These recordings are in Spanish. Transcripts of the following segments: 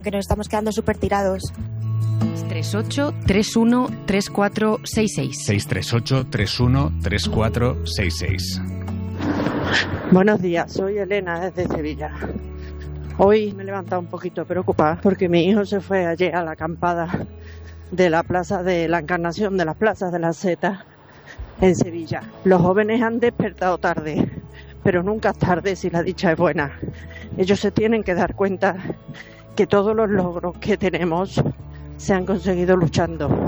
que nos estamos quedando súper tirados. 638-31-3466. 638-31-3466. Buenos días, soy Elena desde Sevilla. Hoy me he levantado un poquito preocupada porque mi hijo se fue ayer a la acampada de la Plaza de la Encarnación, de las plazas de la Zeta en Sevilla. Los jóvenes han despertado tarde, pero nunca es tarde si la dicha es buena. Ellos se tienen que dar cuenta que todos los logros que tenemos se han conseguido luchando.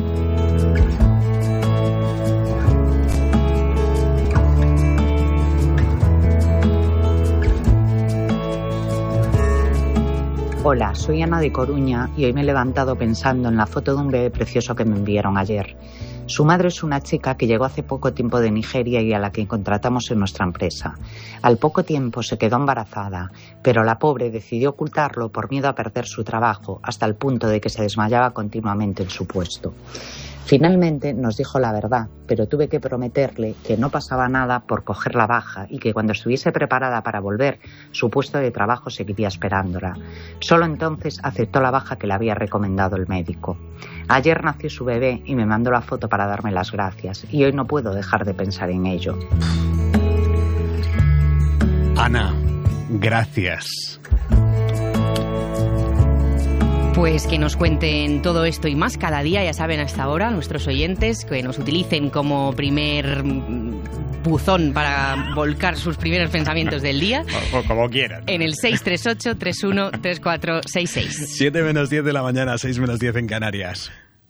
Hola, soy Ana de Coruña y hoy me he levantado pensando en la foto de un bebé precioso que me enviaron ayer. Su madre es una chica que llegó hace poco tiempo de Nigeria y a la que contratamos en nuestra empresa. Al poco tiempo se quedó embarazada, pero la pobre decidió ocultarlo por miedo a perder su trabajo, hasta el punto de que se desmayaba continuamente en su puesto. Finalmente nos dijo la verdad, pero tuve que prometerle que no pasaba nada por coger la baja y que cuando estuviese preparada para volver, su puesto de trabajo seguiría esperándola. Solo entonces aceptó la baja que le había recomendado el médico. Ayer nació su bebé y me mandó la foto para darme las gracias, y hoy no puedo dejar de pensar en ello. Ana, gracias. Pues que nos cuenten todo esto y más cada día, ya saben hasta ahora, nuestros oyentes, que nos utilicen como primer buzón para volcar sus primeros pensamientos del día. O como quieran. En el 638-31-3466. 7 menos 10 de la mañana, 6 menos 10 en Canarias.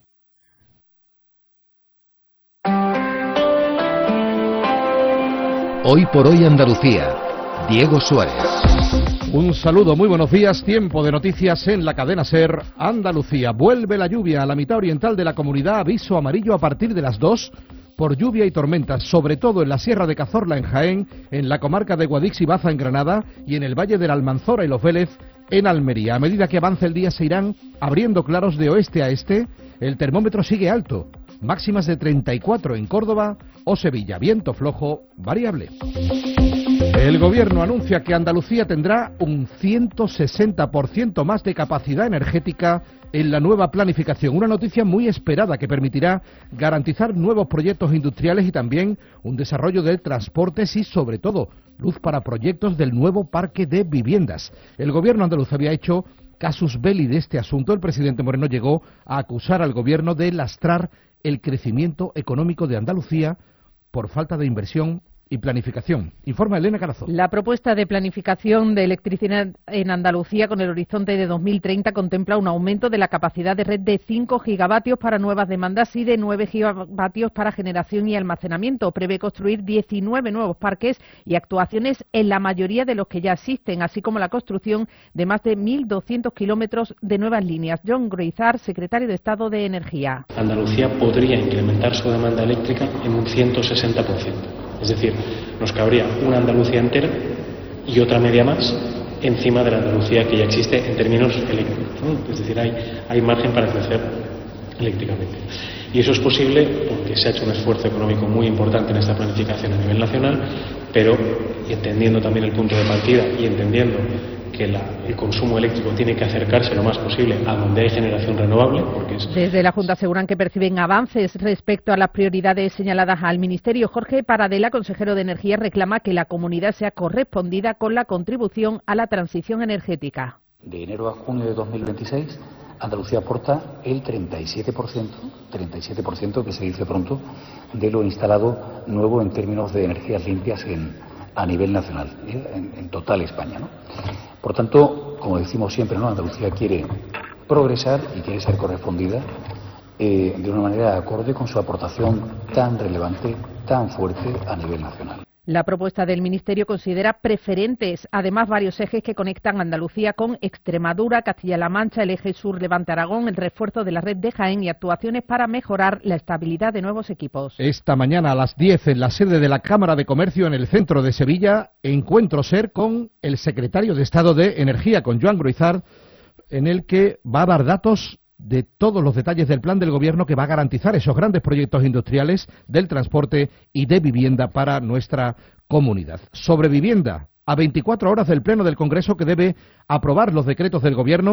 Hoy por hoy Andalucía. Diego Suárez. Un saludo, muy buenos días. Tiempo de noticias en la cadena SER. Andalucía. Vuelve la lluvia a la mitad oriental de la comunidad. Aviso amarillo a partir de las 2 por lluvia y tormentas, sobre todo en la Sierra de Cazorla en Jaén, en la comarca de Guadix y Baza en Granada y en el Valle de la Almanzora y Los Vélez en Almería. A medida que avance el día se irán abriendo claros de oeste a este. El termómetro sigue alto. Máximas de 34 en Córdoba o Sevilla. Viento flojo variable. El Gobierno anuncia que Andalucía tendrá un 160% más de capacidad energética en la nueva planificación. Una noticia muy esperada que permitirá garantizar nuevos proyectos industriales y también un desarrollo de transportes y, sobre todo, luz para proyectos del nuevo parque de viviendas. El Gobierno andaluz había hecho casus belli de este asunto. El presidente Moreno llegó a acusar al Gobierno de lastrar el crecimiento económico de Andalucía por falta de inversión y planificación. Informa Elena Carazo. La propuesta de planificación de electricidad en Andalucía con el horizonte de 2030 contempla un aumento de la capacidad de red de 5 gigavatios para nuevas demandas y de 9 gigavatios para generación y almacenamiento. Prevé construir 19 nuevos parques y actuaciones en la mayoría de los que ya existen, así como la construcción de más de 1.200 kilómetros de nuevas líneas. John Gruizar, secretario de Estado de Energía. Andalucía podría incrementar su demanda eléctrica en un 160%. Es decir, nos cabría una Andalucía entera y otra media más encima de la Andalucía que ya existe en términos eléctricos, ¿no? Es decir, hay margen para crecer eléctricamente. Y eso es posible porque se ha hecho un esfuerzo económico muy importante en esta planificación a nivel nacional, pero entendiendo también el punto de partida y entendiendo que el consumo eléctrico tiene que acercarse lo más posible a donde hay generación renovable. Porque Desde la Junta aseguran que perciben avances respecto a las prioridades señaladas al Ministerio. Jorge Paradela, consejero de Energía, reclama que la comunidad sea correspondida con la contribución a la transición energética. De enero a junio de 2026, Andalucía aporta el 37%, que se dice pronto, de lo instalado nuevo en términos de energías limpias a nivel nacional, en total España, ¿no? Por tanto, como decimos siempre, ¿no? Andalucía quiere progresar y quiere ser correspondida de una manera acorde con su aportación tan relevante, tan fuerte a nivel nacional. La propuesta del Ministerio considera preferentes, además, varios ejes que conectan Andalucía con Extremadura, Castilla-La Mancha, el eje sur Levante-Aragón, el refuerzo de la red de Jaén y actuaciones para mejorar la estabilidad de nuevos equipos. Esta mañana a las 10 en la sede de la Cámara de Comercio en el centro de Sevilla, encuentro SER con el secretario de Estado de Energía, con Joan Gruizar, en el que va a dar datos de todos los detalles del plan del Gobierno que va a garantizar esos grandes proyectos industriales del transporte y de vivienda para nuestra comunidad. Sobre vivienda, a 24 horas del Pleno del Congreso que debe aprobar los decretos del Gobierno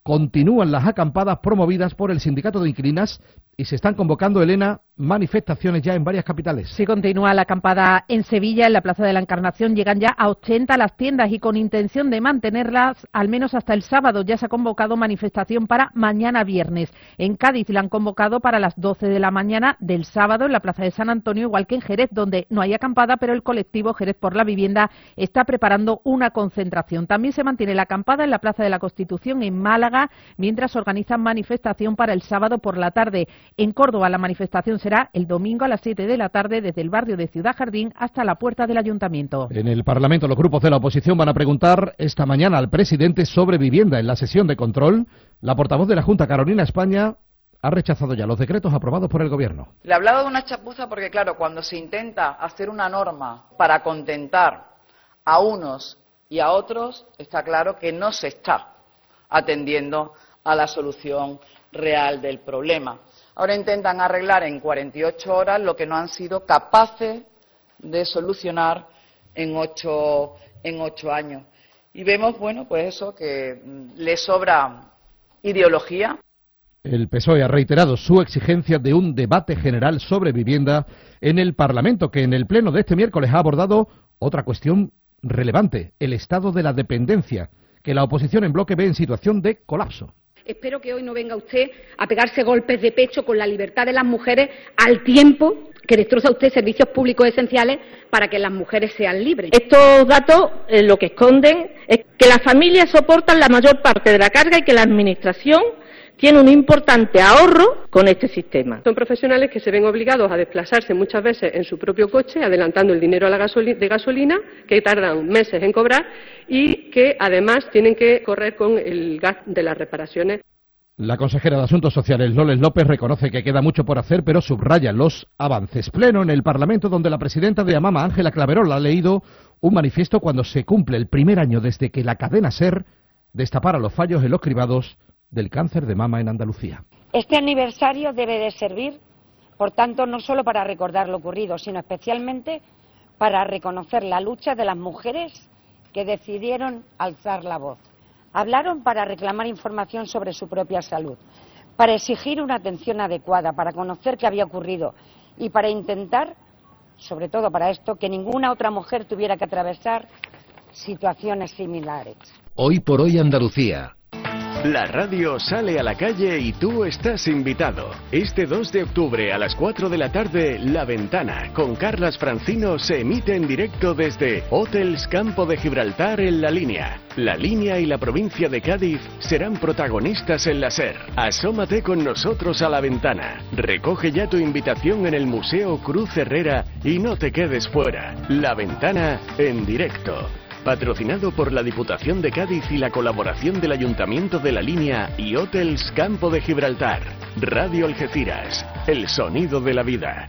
Continúan las acampadas promovidas por el Sindicato de Inquilinas y se están convocando, Elena, manifestaciones ya en varias capitales. Sí, continúa la acampada en Sevilla, en la Plaza de la Encarnación. Llegan ya a 80 las tiendas y con intención de mantenerlas al menos hasta el sábado. Ya se ha convocado manifestación para mañana viernes. En Cádiz la han convocado para las 12 de la mañana del sábado en la Plaza de San Antonio, igual que en Jerez, donde no hay acampada, pero el colectivo Jerez por la Vivienda está preparando una concentración. También se mantiene la acampada en la Plaza de la Constitución en Málaga, mientras organizan manifestación para el sábado por la tarde. En Córdoba la manifestación será el domingo a las 7 de la tarde desde el barrio de Ciudad Jardín hasta la puerta del Ayuntamiento. En el Parlamento los grupos de la oposición van a preguntar esta mañana al presidente sobre vivienda. En la sesión de control, la portavoz de la Junta, Carolina España, ha rechazado ya los decretos aprobados por el Gobierno. Le hablaba de una chapuza porque, claro, cuando se intenta hacer una norma para contentar a unos y a otros, está claro que no se está atendiendo a la solución real del problema. Ahora intentan arreglar en 48 horas lo que no han sido capaces de solucionar en 8 años. Y vemos, bueno, pues eso, que le sobra ideología. El PSOE ha reiterado su exigencia de un debate general sobre vivienda en el Parlamento, que en el pleno de este miércoles ha abordado otra cuestión relevante, el estado de la dependencia, que la oposición en bloque ve en situación de colapso. Espero que hoy no venga usted a pegarse golpes de pecho con la libertad de las mujeres al tiempo que destroza usted servicios públicos esenciales para que las mujeres sean libres. Estos datos lo que esconden es que las familias soportan la mayor parte de la carga y que la Administración tiene un importante ahorro con este sistema. Son profesionales que se ven obligados a desplazarse muchas veces en su propio coche, adelantando el dinero a la de gasolina, que tardan meses en cobrar y que además tienen que correr con el gas de las reparaciones. La consejera de Asuntos Sociales, Loles López, reconoce que queda mucho por hacer, pero subraya los avances. Pleno en el Parlamento, donde la presidenta de Amama, Ángela Claverol, ha leído un manifiesto cuando se cumple el primer año desde que la cadena SER destapara los fallos en los cribados del cáncer de mama en Andalucía. Este aniversario debe de servir, por tanto, no solo para recordar lo ocurrido, sino especialmente para reconocer la lucha de las mujeres que decidieron alzar la voz. Hablaron para reclamar información sobre su propia salud, para exigir una atención adecuada, para conocer qué había ocurrido y para intentar, sobre todo para esto, que ninguna otra mujer tuviera que atravesar situaciones similares. Hoy por hoy Andalucía. La radio sale a la calle y tú estás invitado. Este 2 de octubre a las 4 de la tarde, La Ventana, con Carlas Francino, se emite en directo desde Hotels Campo de Gibraltar en La Línea. La Línea y la provincia de Cádiz serán protagonistas en la SER. Asómate con nosotros a La Ventana. Recoge ya tu invitación en el Museo Cruz Herrera y no te quedes fuera. La Ventana en directo. Patrocinado por la Diputación de Cádiz y la colaboración del Ayuntamiento de La Línea y Hotels Campo de Gibraltar. Radio Algeciras, el sonido de la vida.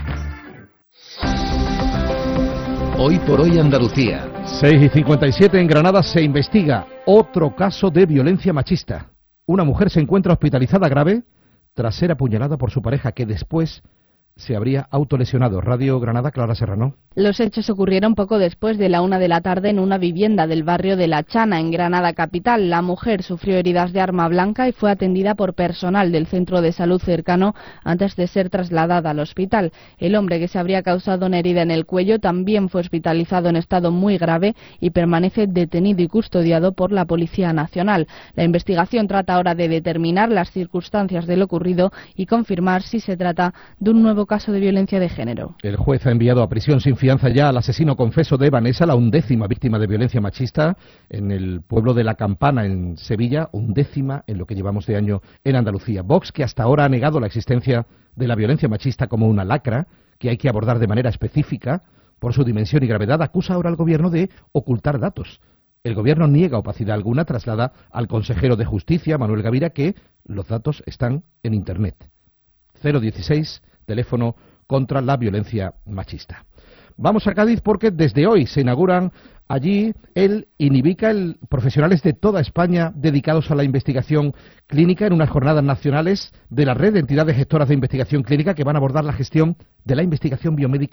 Hoy por hoy Andalucía. 6:57 en Granada se investiga otro caso de violencia machista. Una mujer se encuentra hospitalizada grave tras ser apuñalada por su pareja, que después se habría autolesionado. Radio Granada, Clara Serrano. Los hechos ocurrieron poco después de la 1 de la tarde en una vivienda del barrio de La Chana, en Granada capital. La mujer sufrió heridas de arma blanca y fue atendida por personal del centro de salud cercano antes de ser trasladada al hospital. El hombre, que se habría causado una herida en el cuello, también fue hospitalizado en estado muy grave y permanece detenido y custodiado por la Policía Nacional. La investigación trata ahora de determinar las circunstancias de lo ocurrido y confirmar si se trata de un nuevo caso de violencia de género. El juez ha enviado a prisión sin fianza ya al asesino confeso de Vanessa, la 11ª víctima de violencia machista en el pueblo de La Campana, en Sevilla, 11ª en lo que llevamos de año en Andalucía. Vox, que hasta ahora ha negado la existencia de la violencia machista como una lacra que hay que abordar de manera específica por su dimensión y gravedad, acusa ahora al Gobierno de ocultar datos. El Gobierno niega opacidad alguna, traslada al consejero de Justicia, Manuel Gavira, que los datos están en Internet. 016, teléfono contra la violencia machista. Vamos a Cádiz porque desde hoy se inauguran allí el INIVICA, profesionales de toda España dedicados a la investigación clínica en unas jornadas nacionales de la red de entidades gestoras de investigación clínica que van a abordar la gestión de la investigación biomédica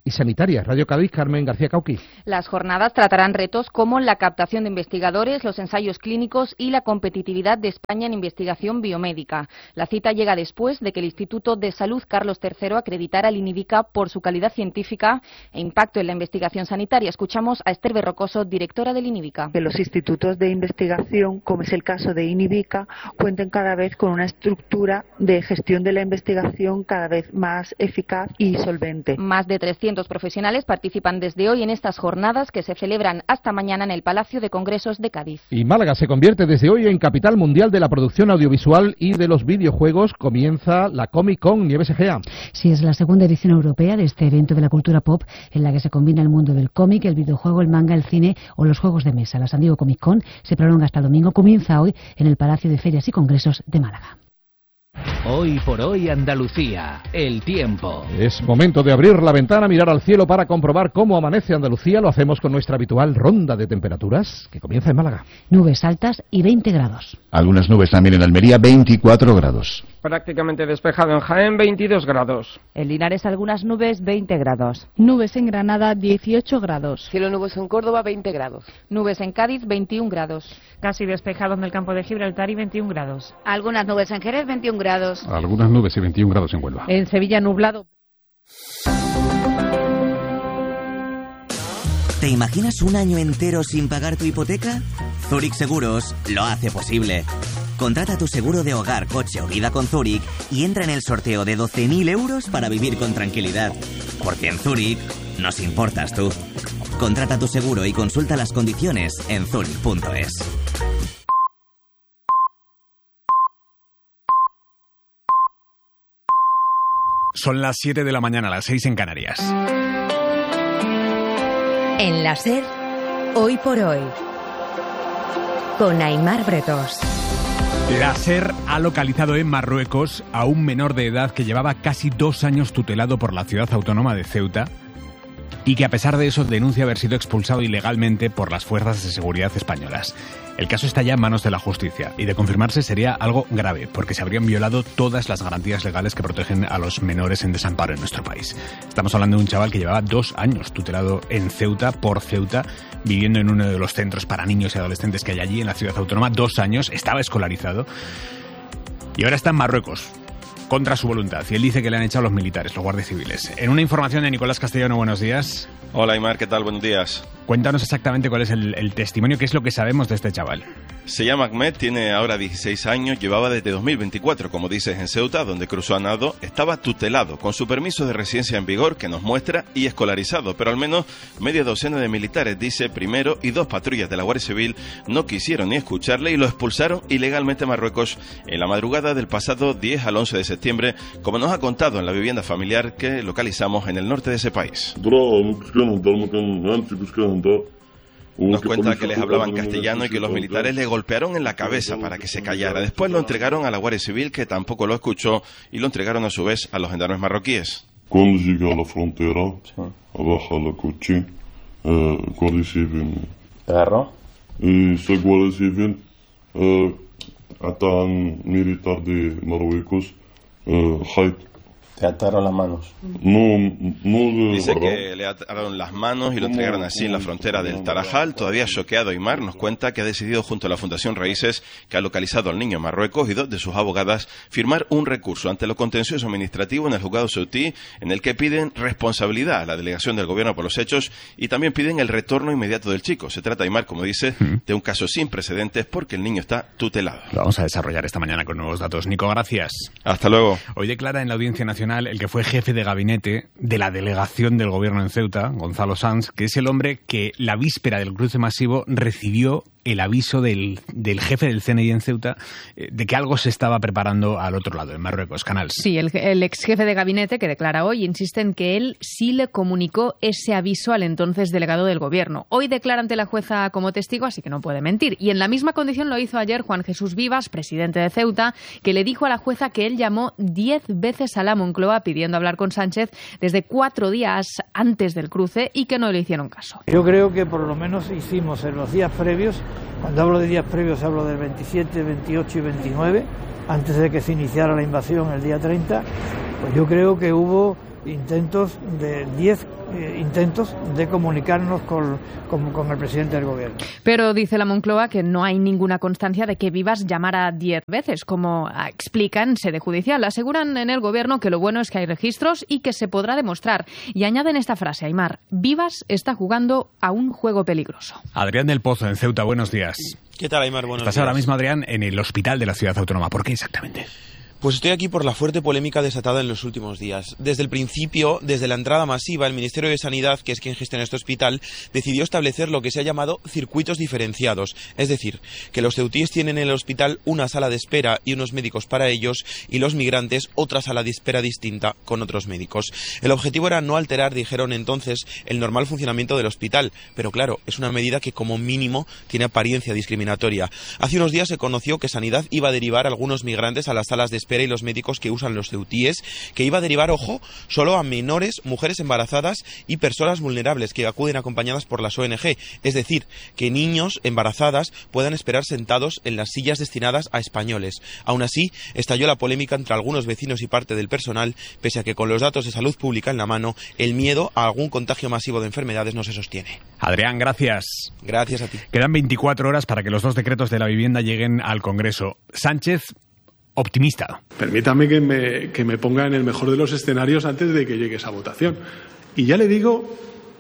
y sanitarias. Radio Cádiz, Carmen García Cauqui. Las jornadas tratarán retos como la captación de investigadores, los ensayos clínicos y la competitividad de España en investigación biomédica. La cita llega después de que el Instituto de Salud Carlos III acreditara al INIVICA por su calidad científica e impacto en la investigación sanitaria. Escuchamos a Esther Berrocoso, directora del INIVICA. Que los institutos de investigación, como es el caso de INIVICA, cuenten cada vez con una estructura de gestión de la investigación cada vez más eficaz y solvente. Más de 300 profesionales participan desde hoy en estas jornadas que se celebran hasta mañana en el Palacio de Congresos de Cádiz. Y Málaga se convierte desde hoy en capital mundial de la producción audiovisual y de los videojuegos. Comienza la Comic Con. Nieves Egea. Sí, es la segunda edición europea de este evento de la cultura pop en la que se combina el mundo del cómic, el videojuego, el manga, el cine o los juegos de mesa. La San Diego Comic Con se prolonga hasta el domingo. Comienza hoy en el Palacio de Ferias y Congresos de Málaga. Hoy por hoy Andalucía, el tiempo. Es momento de abrir la ventana, mirar al cielo para comprobar cómo amanece Andalucía. Lo hacemos con nuestra habitual ronda de temperaturas que comienza en Málaga. Nubes altas y 20 grados. Algunas nubes también en Almería, 24 grados. Prácticamente despejado en Jaén, 22 grados. En Linares algunas nubes, 20 grados. Nubes en Granada, 18 grados. Cielo nuboso en Córdoba, 20 grados. Nubes en Cádiz, 21 grados. Casi despejado en el campo de Gibraltar y 21 grados. Algunas nubes en Jerez, 21 grados. Algunas nubes y 21 grados en Huelva. En Sevilla nublado. ¿Te imaginas un año entero sin pagar tu hipoteca? Zurich Seguros lo hace posible. Contrata tu seguro de hogar, coche o vida con Zurich y entra en el sorteo de 12.000 euros para vivir con tranquilidad. Porque en Zurich nos importas tú. Contrata tu seguro y consulta las condiciones en zurich.es. Son las 7 de la mañana, las 6 en Canarias. En la SER, hoy por hoy, con Aimar Bretos. La SER ha localizado en Marruecos a un menor de edad que llevaba casi 2 años tutelado por la ciudad autónoma de Ceuta y que a pesar de eso denuncia haber sido expulsado ilegalmente por las fuerzas de seguridad españolas. El caso está ya en manos de la justicia y de confirmarse sería algo grave porque se habrían violado todas las garantías legales que protegen a los menores en desamparo en nuestro país. Estamos hablando de un chaval que llevaba 2 años tutelado en Ceuta, por Ceuta, viviendo en uno de los centros para niños y adolescentes que hay allí en la ciudad autónoma. 2 años, estaba escolarizado y ahora está en Marruecos, contra su voluntad. Y él dice que le han echado los militares, los guardias civiles. En una información de Nicolás Castellano, buenos días. Hola Aimar, ¿qué tal? Buenos días. Cuéntanos exactamente cuál es el testimonio, qué es lo que sabemos de este chaval. Se llama Ahmed, tiene ahora 16 años, llevaba desde 2024, como dices, en Ceuta, donde cruzó a nado, estaba tutelado, con su permiso de residencia en vigor, que nos muestra, y escolarizado, pero al menos media docena de militares, dice, primero, y 2 patrullas de la Guardia Civil no quisieron ni escucharle y lo expulsaron ilegalmente a Marruecos en la madrugada del pasado 10 al 11 de septiembre, como nos ha contado en la vivienda familiar que localizamos en el norte de ese país. Nos cuenta que les hablaban castellano y que los militares le golpearon en la cabeza para que se callara. Después lo entregaron a la Guardia Civil, que tampoco lo escuchó, y lo entregaron a su vez a los gendarmes marroquíes. Cuando llegué a la frontera, abajo la coche, Guardia Civil me agarró. Y ese Guardia Civil, hasta un militar de Marruecos, Te ataron las manos. No Dice que le ataron las manos y lo entregaron así en la frontera del Tarajal. Todavía choqueado, Aimar nos cuenta que ha decidido junto a la Fundación Raíces, que ha localizado al niño en Marruecos, y 2 de sus abogadas firmar un recurso ante lo contencioso administrativo en el juzgado ceutí, en el que piden responsabilidad a la delegación del gobierno por los hechos y también piden el retorno inmediato del chico. Se trata, Aimar, como dice, de un caso sin precedentes porque el niño está tutelado. Lo vamos a desarrollar esta mañana con nuevos datos. Nico, gracias. Hasta luego. Hoy declara en la Audiencia Nacional el que fue jefe de gabinete de la delegación del gobierno en Ceuta, Gonzalo Sanz, que es el hombre que la víspera del cruce masivo recibió el aviso del jefe del CNI en Ceuta de que algo se estaba preparando al otro lado, en Marruecos, Canals. Sí, el ex jefe de gabinete que declara hoy insiste en que él sí le comunicó ese aviso al entonces delegado del gobierno. Hoy declara ante la jueza como testigo, así que no puede mentir. Y en la misma condición lo hizo ayer Juan Jesús Vivas, presidente de Ceuta, que le dijo a la jueza que él llamó 10 veces a la Moncloa pidiendo hablar con Sánchez desde 4 días antes del cruce y que no le hicieron caso. Yo creo que por lo menos hicimos en los días previos. Cuando hablo de días previos hablo del 27, 28 y 29, antes de que se iniciara la invasión el día 30, pues yo creo que hubo intentos de 10 intentos de comunicarnos con el presidente del gobierno. Pero dice la Moncloa que no hay ninguna constancia de que Vivas llamara 10 veces, como explican en sede judicial. Aseguran en el gobierno que lo bueno es que hay registros y que se podrá demostrar. Y añaden esta frase, Aimar: Vivas está jugando a un juego peligroso. Adrián del Pozo, en Ceuta, buenos días. ¿Qué tal, Aimar? Buenos días. Estás ahora mismo, Adrián, en el hospital de la Ciudad Autónoma. ¿Por qué exactamente? Pues estoy aquí por la fuerte polémica desatada en los últimos días. Desde el principio, desde la entrada masiva, el Ministerio de Sanidad, que es quien gestiona este hospital, decidió establecer lo que se ha llamado circuitos diferenciados. Es decir, que los ceutíes tienen en el hospital una sala de espera y unos médicos para ellos, y los migrantes otra sala de espera distinta con otros médicos. El objetivo era no alterar, dijeron entonces, el normal funcionamiento del hospital. Pero claro, es una medida que como mínimo tiene apariencia discriminatoria. Hace unos días se conoció que Sanidad iba a derivar a algunos migrantes a las salas de espera y los médicos que usan los ceutíes, que iba a derivar, ojo, solo a menores, mujeres embarazadas y personas vulnerables que acuden acompañadas por las ONG. Es decir, que niños embarazadas puedan esperar sentados en las sillas destinadas a españoles. Aún así, estalló la polémica entre algunos vecinos y parte del personal, pese a que con los datos de salud pública en la mano, el miedo a algún contagio masivo de enfermedades no se sostiene. Adrián, gracias. Gracias a ti. Quedan 24 horas para que los 2 decretos de la vivienda lleguen al Congreso. Sánchez, optimista. Permítame que me ponga en el mejor de los escenarios antes de que llegue esa votación. Y ya le digo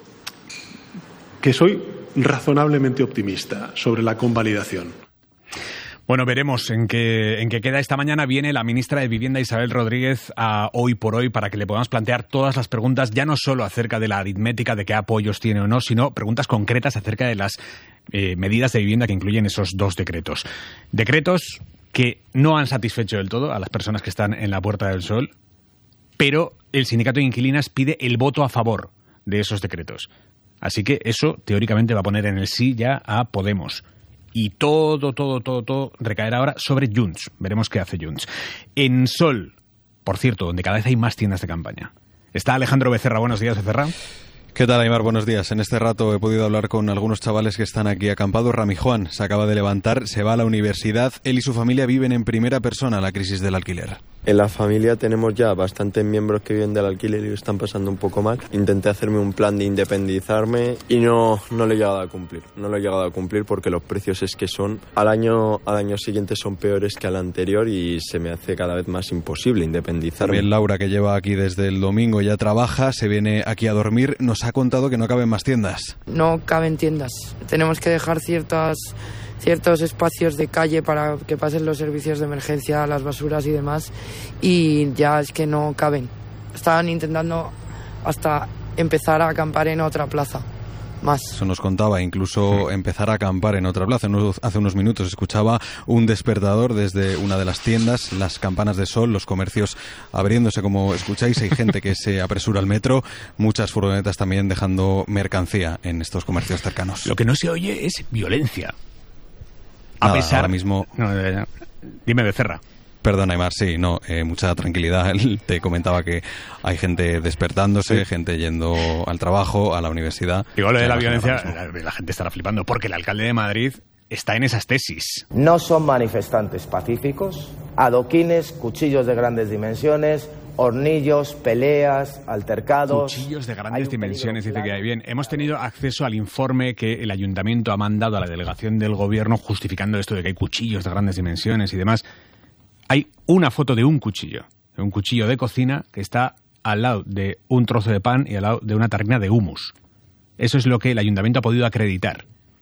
que soy razonablemente optimista sobre la convalidación. Bueno, veremos en qué queda. Esta mañana viene la ministra de Vivienda, Isabel Rodríguez, a Hoy por Hoy, para que le podamos plantear todas las preguntas, ya no solo acerca de la aritmética de qué apoyos tiene o no, sino preguntas concretas acerca de las medidas de vivienda que incluyen esos 2 decretos. Decretos que no han satisfecho del todo a las personas que están en la Puerta del Sol, pero el sindicato de inquilinas pide el voto a favor de esos decretos. Así que eso, teóricamente, va a poner en el sí ya a Podemos. Y todo recaerá ahora sobre Junts. Veremos qué hace Junts. En Sol, por cierto, donde cada vez hay más tiendas de campaña, está Alejandro Becerra. Buenos días, Becerra. ¿Qué tal, Aimar? Buenos días. En este rato he podido hablar con algunos chavales que están aquí acampados. Rami Juan se acaba de levantar, se va a la universidad. Él y su familia viven en primera persona la crisis del alquiler. En la familia tenemos ya bastantes miembros que viven del alquiler y lo están pasando un poco mal. Intenté hacerme un plan de independizarme y no lo he llegado a cumplir. No lo he llegado a cumplir porque los precios es que son al año siguiente son peores que al anterior y se me hace cada vez más imposible independizarme. También Laura, que lleva aquí desde el domingo, ya trabaja, se viene aquí a dormir. Nos ha contado que no caben más tiendas. No caben tiendas. Tenemos que dejar ciertos espacios de calle para que pasen los servicios de emergencia, las basuras y demás, y ya es que no caben. Estaban intentando hasta empezar a acampar en otra plaza más. Eso nos contaba, incluso empezar a acampar en otra plaza. Hace unos minutos escuchaba un despertador desde una de las tiendas, las campanas de Sol, los comercios abriéndose, como escucháis. Hay gente que se apresura al metro, muchas furgonetas también dejando mercancía en estos comercios cercanos. Lo que no se oye es violencia. Ahora mismo... No, dime, Becerra. Perdona, Aimar, sí, mucha tranquilidad. Él te comentaba que hay gente despertándose, sí, gente yendo al trabajo, a la universidad. Digo, lo de la violencia, la gente estará flipando, porque el alcalde de Madrid está en esas tesis. No son manifestantes pacíficos, adoquines, cuchillos de grandes dimensiones, hornillos, peleas, altercados. Cuchillos de grandes dimensiones, dice que hay. Bien, hemos tenido acceso al informe que el ayuntamiento ha mandado a la delegación del gobierno justificando esto de que hay cuchillos de grandes dimensiones y demás. Hay una foto de un cuchillo de cocina que está al lado de un trozo de pan y al lado de una tarrina de humus. Eso es lo que el ayuntamiento ha podido acreditar.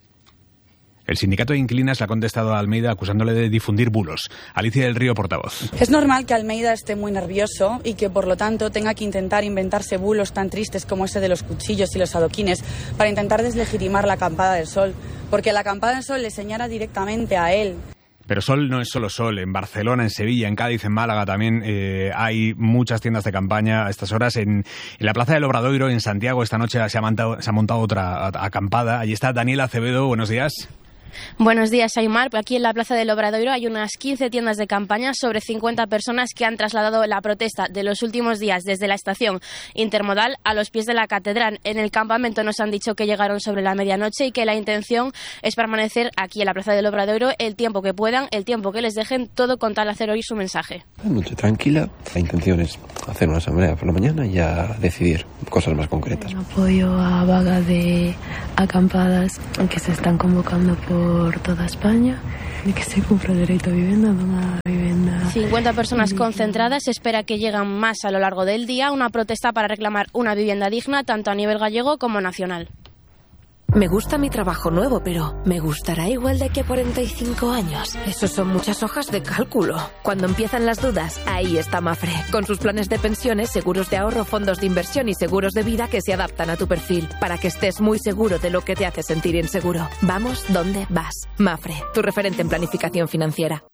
El sindicato de inquilinas le ha contestado a Almeida acusándole de difundir bulos. Alicia del Río, portavoz. Es normal que Almeida esté muy nervioso y que por lo tanto tenga que intentar inventarse bulos tan tristes como ese de los cuchillos y los adoquines para intentar deslegitimar la acampada del Sol, porque la acampada del Sol le señala directamente a él. Pero Sol no es solo Sol. En Barcelona, en Sevilla, en Cádiz, en Málaga también hay muchas tiendas de campaña a estas horas. En la Plaza del Obradoiro, en Santiago, esta noche se ha montado otra acampada. Allí está Daniel Acevedo. Buenos días. Buenos días, Aymar. Aquí en la Plaza del Obradoiro hay unas 15 tiendas de campaña, sobre 50 personas que han trasladado la protesta de los últimos días desde la estación intermodal a los pies de la catedral. En el campamento nos han dicho que llegaron sobre la medianoche y que la intención es permanecer aquí en la Plaza del Obradoiro el tiempo que puedan, el tiempo que les dejen, todo con tal hacer oír su mensaje. Noche tranquila. La intención es hacer una asamblea por la mañana y ya decidir cosas más concretas. Apoyo a vaga de acampadas que se están convocando por toda España, de que se cumpla el derecho a vivienda, una vivienda. 50 personas concentradas, se espera que lleguen más a lo largo del día, una protesta para reclamar una vivienda digna tanto a nivel gallego como nacional. Me gusta mi trabajo nuevo, pero ¿me gustará igual de aquí a 45 años? Eso son muchas hojas de cálculo. Cuando empiezan las dudas, ahí está Mafre, con sus planes de pensiones, seguros de ahorro, fondos de inversión y seguros de vida que se adaptan a tu perfil, para que estés muy seguro de lo que te hace sentir inseguro. Vamos donde vas. Mafre, tu referente en planificación financiera.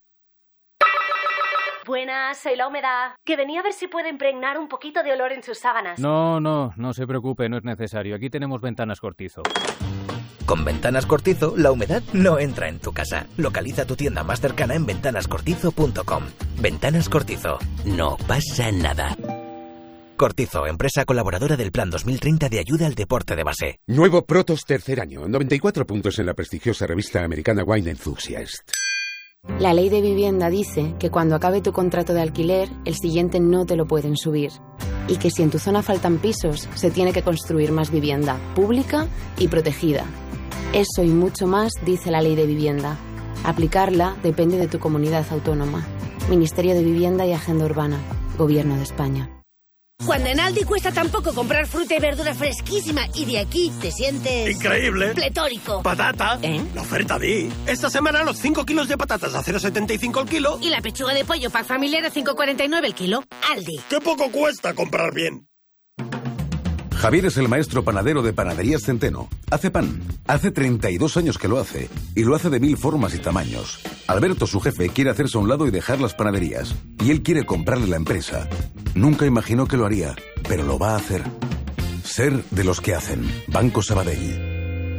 Buenas, soy La Humedad, que venía a ver si puede impregnar un poquito de olor en sus sábanas. No se preocupe, no es necesario. Aquí tenemos Ventanas Cortizo. Con Ventanas Cortizo, la humedad no entra en tu casa. Localiza tu tienda más cercana en ventanascortizo.com. Ventanas Cortizo. No pasa nada. Cortizo, empresa colaboradora del Plan 2030 de ayuda al deporte de base. Nuevo Protos tercer año, 94 puntos en la prestigiosa revista americana Wine Enthusiast. La ley de vivienda dice que cuando acabe tu contrato de alquiler, el siguiente no te lo pueden subir. Y que si en tu zona faltan pisos, se tiene que construir más vivienda, pública y protegida. Eso y mucho más dice la ley de vivienda. Aplicarla depende de tu comunidad autónoma. Ministerio de Vivienda y Agenda Urbana. Gobierno de España. Cuando en Aldi cuesta tan poco comprar fruta y verdura fresquísima y de aquí te sientes... ¡increíble! ¡Pletórico! ¡Patata! La oferta Di. Esta semana los 5 kilos de patatas a 0,75 el kilo. Y la pechuga de pollo pack familiar a 5,49 el kilo. Aldi. ¡Qué poco cuesta comprar bien! Javier es el maestro panadero de Panaderías Centeno. Hace pan. Hace 32 años que lo hace. Y lo hace de 1000 formas y tamaños. Alberto, su jefe, quiere hacerse a un lado y dejar las panaderías. Y él quiere comprarle la empresa. Nunca imaginó que lo haría, pero lo va a hacer. Ser de los que hacen. Banco Sabadell.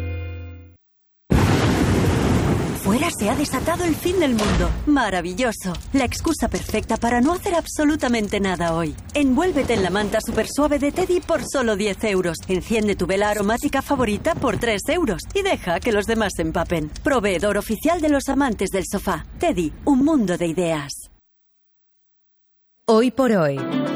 Fuera se ha desatado el fin del mundo. Maravilloso. La excusa perfecta para no hacer absolutamente nada hoy. Envuélvete en la manta super suave de Teddy por solo 10 euros. Enciende tu vela aromática favorita por 3 euros. Y deja que los demás se empapen. Proveedor oficial de los amantes del sofá. Teddy, un mundo de ideas. Hoy por hoy,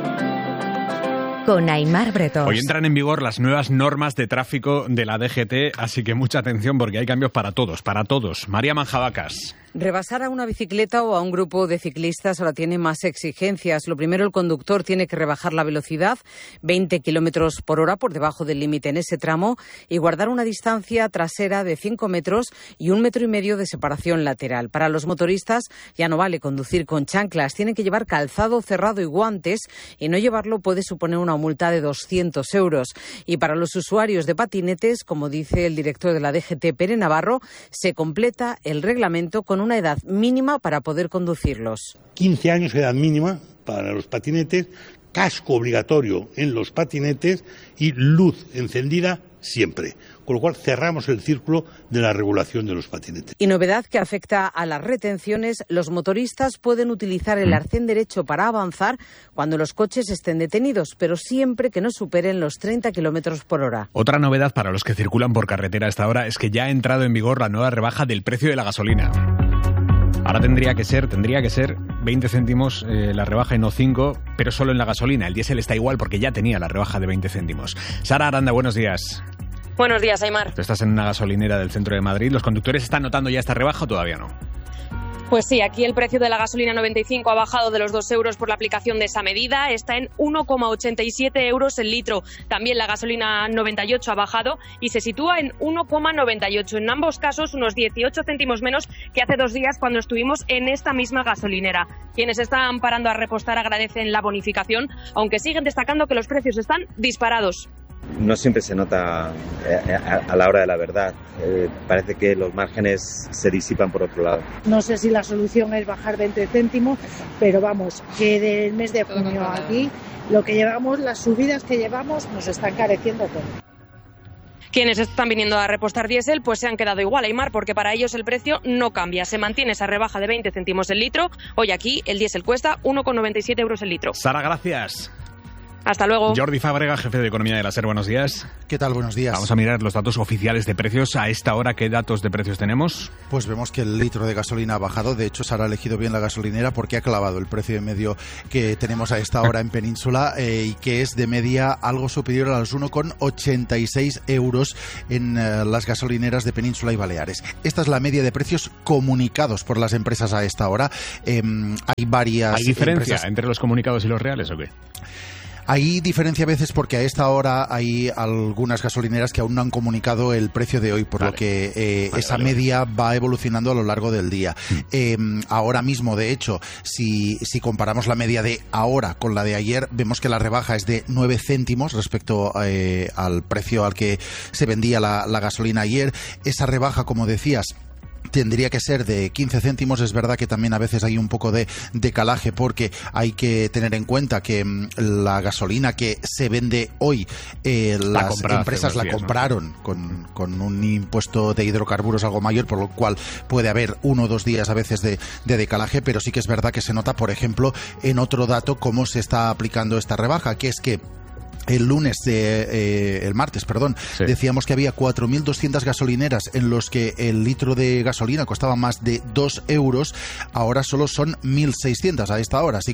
con Aymar Bretós. Hoy entran en vigor las nuevas normas de tráfico de la DGT, así que mucha atención porque hay cambios para todos, para todos. María Manjabacas. Rebasar a una bicicleta o a un grupo de ciclistas ahora tiene más exigencias. Lo primero, el conductor tiene que rebajar la velocidad 20 kilómetros por hora por debajo del límite en ese tramo y guardar una distancia trasera de 5 metros y 1,5 metros de separación lateral. Para los motoristas ya no vale conducir con chanclas. Tienen que llevar calzado cerrado y guantes y no llevarlo puede suponer una multa de 200 euros. Y para los usuarios de patinetes, como dice el director de la DGT, Pere Navarro, se completa el reglamento con una edad mínima para poder conducirlos. 15 años edad mínima para los patinetes, casco obligatorio en los patinetes y luz encendida siempre. Con lo cual cerramos el círculo de la regulación de los patinetes. Y novedad que afecta a las retenciones, los motoristas pueden utilizar el arcén derecho para avanzar cuando los coches estén detenidos, pero siempre que no superen los 30 kilómetros por hora. Otra novedad para los que circulan por carretera a esta hora es que ya ha entrado en vigor la nueva rebaja del precio de la gasolina. Ahora tendría que ser 20 céntimos la rebaja y no 5, pero solo en la gasolina. El diésel está igual porque ya tenía la rebaja de 20 céntimos. Sara Aranda, buenos días. Buenos días, Aymar. Tú estás en una gasolinera del centro de Madrid. ¿Los conductores están notando ya esta rebaja o todavía no? Pues sí, aquí el precio de la gasolina 95 ha bajado de los 2 euros por la aplicación de esa medida. Está en 1,87 euros el litro. También la gasolina 98 ha bajado y se sitúa en 1,98. En ambos casos, unos 18 céntimos menos que hace 2 días cuando estuvimos en esta misma gasolinera. Quienes están parando a repostar agradecen la bonificación, aunque siguen destacando que los precios están disparados. No siempre se nota a la hora de la verdad. Parece que los márgenes se disipan por otro lado. No sé si la solución es bajar 20 céntimos, pero vamos, que del mes de junio aquí, lo que llevamos, las subidas que llevamos, nos están encareciendo todo. Quienes están viniendo a repostar diésel pues se han quedado igual, Aimar, porque para ellos el precio no cambia. Se mantiene esa rebaja de 20 céntimos el litro. Hoy aquí el diésel cuesta 1,97 euros el litro. Sara, gracias. Hasta luego. Jordi Fábrega, jefe de Economía de la SER, buenos días. ¿Qué tal? Buenos días. Vamos a mirar los datos oficiales de precios. A esta hora, ¿qué datos de precios tenemos? Pues vemos que el litro de gasolina ha bajado. De hecho, Sara ha elegido bien la gasolinera porque ha clavado el precio de medio que tenemos a esta hora en Península y que es de media algo superior a los 1,86 euros en las gasolineras de Península y Baleares. Esta es la media de precios comunicados por las empresas a esta hora. Hay varias. ¿Hay diferencia empresas entre los comunicados y los reales o qué? Hay diferencia a veces porque a esta hora hay algunas gasolineras que aún no han comunicado el precio de hoy, por lo que esa media va evolucionando a lo largo del día. Ahora mismo, de hecho, si comparamos la media de ahora con la de ayer, vemos que la rebaja es de 9 céntimos respecto al precio al que se vendía la gasolina ayer. Esa rebaja, como decías, tendría que ser de 15 céntimos. Es verdad que también a veces hay un poco de decalaje porque hay que tener en cuenta que la gasolina que se vende hoy, las empresas la compraron con un impuesto de hidrocarburos algo mayor, por lo cual puede haber 1 o 2 días a veces de decalaje, pero sí que es verdad que se nota, por ejemplo, en otro dato cómo se está aplicando esta rebaja, que es que el martes, decíamos que había 4.200 gasolineras en los que el litro de gasolina costaba más de 2 euros, ahora solo son 1.600 a esta hora, así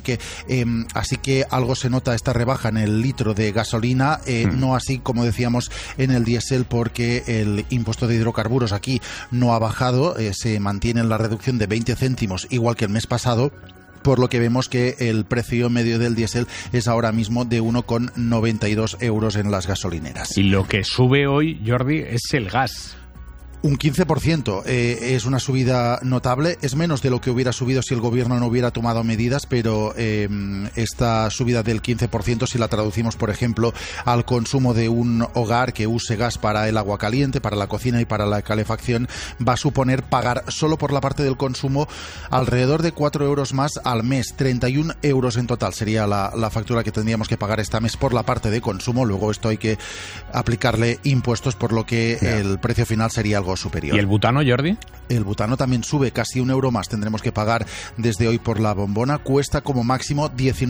que algo se nota esta rebaja en el litro de gasolina, no así como decíamos en el diésel, porque el impuesto de hidrocarburos aquí no ha bajado, se mantiene en la reducción de 20 céntimos igual que el mes pasado, por lo que vemos que el precio medio del diésel es ahora mismo de 1,92 euros en las gasolineras. Y lo que sube hoy, Jordi, es el gas. Un 15%, es una subida notable, es menos de lo que hubiera subido si el gobierno no hubiera tomado medidas, pero esta subida del 15%, si la traducimos, por ejemplo, al consumo de un hogar que use gas para el agua caliente, para la cocina y para la calefacción, va a suponer pagar solo por la parte del consumo alrededor de 4 euros más al mes. 31 euros en total sería la factura que tendríamos que pagar este mes por la parte de consumo. Luego esto hay que aplicarle impuestos, por lo que el precio final sería algo superior. ¿Y el butano, Jordi? El butano también sube, casi 1 euro más tendremos que pagar desde hoy por la bombona. Cuesta como máximo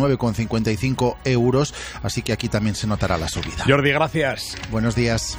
19,55 euros, así que aquí también se notará la subida. Jordi, gracias. Buenos días.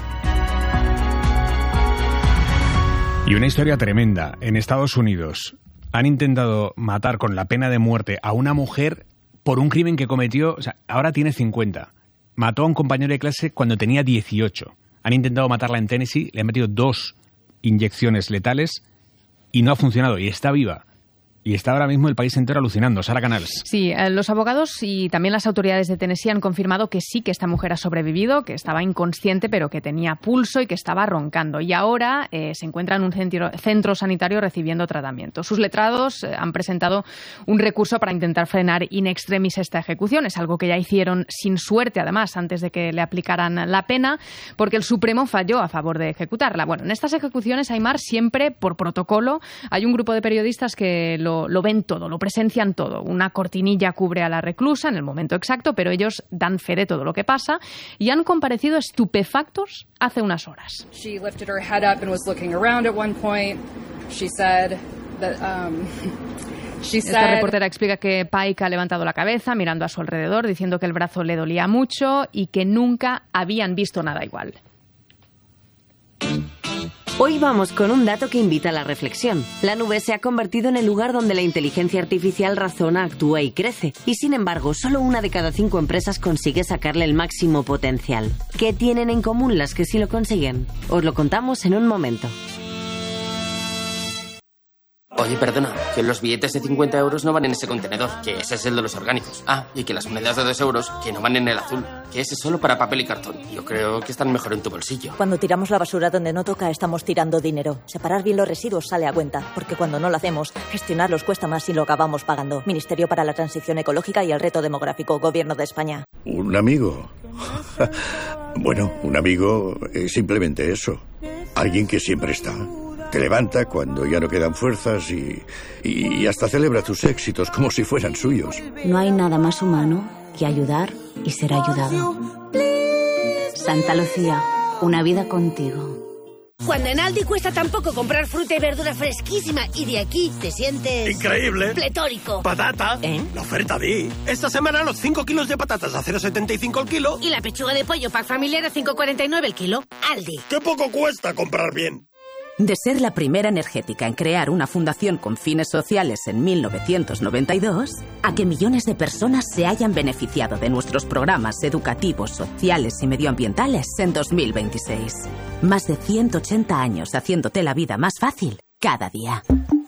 Y una historia tremenda. En Estados Unidos han intentado matar con la pena de muerte a una mujer por un crimen que cometió, ahora tiene 50. Mató a un compañero de clase cuando tenía 18. Han intentado matarla en Tennessee, le han metido 2 inyecciones letales y no ha funcionado, y está viva. Y está ahora mismo el país entero alucinando. Sara Canals. Sí, los abogados y también las autoridades de Tennessee han confirmado que sí, que esta mujer ha sobrevivido, que estaba inconsciente, pero que tenía pulso y que estaba roncando. Y ahora se encuentra en un centro sanitario recibiendo tratamiento. Sus letrados han presentado un recurso para intentar frenar in extremis esta ejecución. Es algo que ya hicieron sin suerte, además, antes de que le aplicaran la pena, porque el Supremo falló a favor de ejecutarla. Bueno, en estas ejecuciones, Aimar, siempre por protocolo hay un grupo de periodistas que lo ven todo, lo presencian todo. Una cortinilla cubre a la reclusa en el momento exacto, pero ellos dan fe de todo lo que pasa y han comparecido estupefactos hace unas horas. She lifted her head up and was looking around at one point. She said that Esta reportera explica que Pike ha levantado la cabeza mirando a su alrededor, diciendo que el brazo le dolía mucho y que nunca habían visto nada igual. Hoy vamos con un dato que invita a la reflexión. La nube se ha convertido en el lugar donde la inteligencia artificial razona, actúa y crece. Y sin embargo, solo 1 de cada 5 empresas consigue sacarle el máximo potencial. ¿Qué tienen en común las que sí lo consiguen? Os lo contamos en un momento. Oye, perdona, que los billetes de 50 euros no van en ese contenedor, que ese es el de los orgánicos. Ah, y que las monedas de 2 euros, que no van en el azul, que ese es solo para papel y cartón. Yo creo que están mejor en tu bolsillo. Cuando tiramos la basura donde no toca, estamos tirando dinero. Separar bien los residuos sale a cuenta, porque cuando no lo hacemos, gestionarlos cuesta más y lo acabamos pagando. Ministerio para la Transición Ecológica y el Reto Demográfico, Gobierno de España. ¿Un amigo? Bueno, un amigo es simplemente eso. Alguien que siempre está. Te levanta cuando ya no quedan fuerzas y hasta celebra tus éxitos como si fueran suyos. No hay nada más humano que ayudar y ser ayudado. Santa Lucía, una vida contigo. Cuando en Aldi cuesta tan poco comprar fruta y verdura fresquísima y de aquí te sientes... ¡Increíble! ¡Pletórico! ¡Patata! La oferta di. Esta semana los 5 kilos de patatas a 0,75 el kilo. Y la pechuga de pollo pack familiar a 5,49 el kilo. Aldi. ¡Qué poco cuesta comprar bien! De ser la primera energética en crear una fundación con fines sociales en 1992, a que millones de personas se hayan beneficiado de nuestros programas educativos, sociales y medioambientales en 2026. Más de 180 años haciéndote la vida más fácil cada día.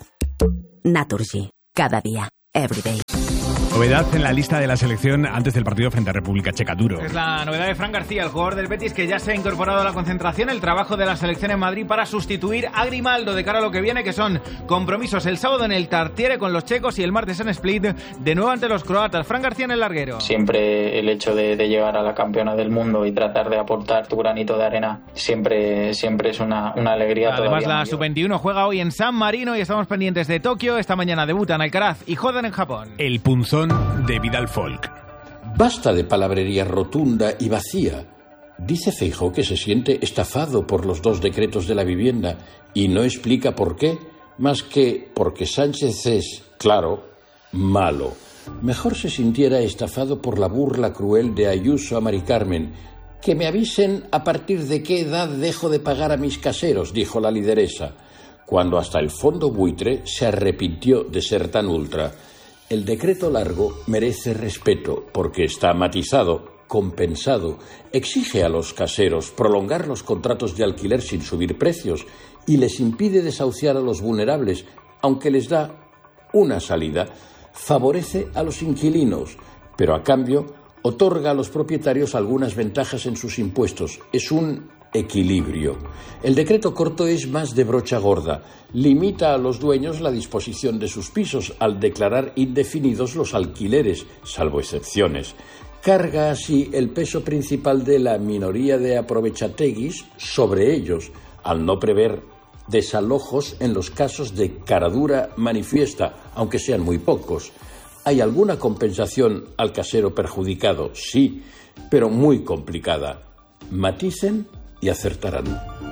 Naturgy. Cada día. Every day. Novedad en la lista de la selección antes del partido frente a República Checa, duro. Es la novedad de Fran García, el jugador del Betis, que ya se ha incorporado a la concentración, el trabajo de la selección en Madrid para sustituir a Grimaldo de cara a lo que viene, que son compromisos el sábado en el Tartiere con los checos y el martes en Split, de nuevo ante los croatas. Fran García en el larguero. Siempre el hecho de llegar a la campeona del mundo y tratar de aportar tu granito de arena siempre es una alegría. Además, la Sub-21 juega hoy en San Marino y estamos pendientes de Tokio. Esta mañana debutan Alcaraz y Jodan en Japón. El punzón de Vidal Folk. Basta de palabrería rotunda y vacía. Dice Feijóo que se siente estafado por los 2 decretos de la vivienda y no explica por qué, más que porque Sánchez es, claro, malo. Mejor se sintiera estafado por la burla cruel de Ayuso a Mari Carmen. Que me avisen a partir de qué edad dejo de pagar a mis caseros, dijo la lideresa, cuando hasta el fondo buitre se arrepintió de ser tan ultra. El decreto largo merece respeto porque está matizado, compensado, exige a los caseros prolongar los contratos de alquiler sin subir precios y les impide desahuciar a los vulnerables, aunque les da una salida. Favorece a los inquilinos, pero a cambio otorga a los propietarios algunas ventajas en sus impuestos. Es un equilibrio. El decreto corto es más de brocha gorda. Limita a los dueños la disposición de sus pisos al declarar indefinidos los alquileres, salvo excepciones. Carga así el peso principal de la minoría de aprovechateguis sobre ellos, al no prever desalojos en los casos de caradura manifiesta, aunque sean muy pocos. ¿Hay alguna compensación al casero perjudicado? Sí, pero muy complicada. Maticen y acertarán.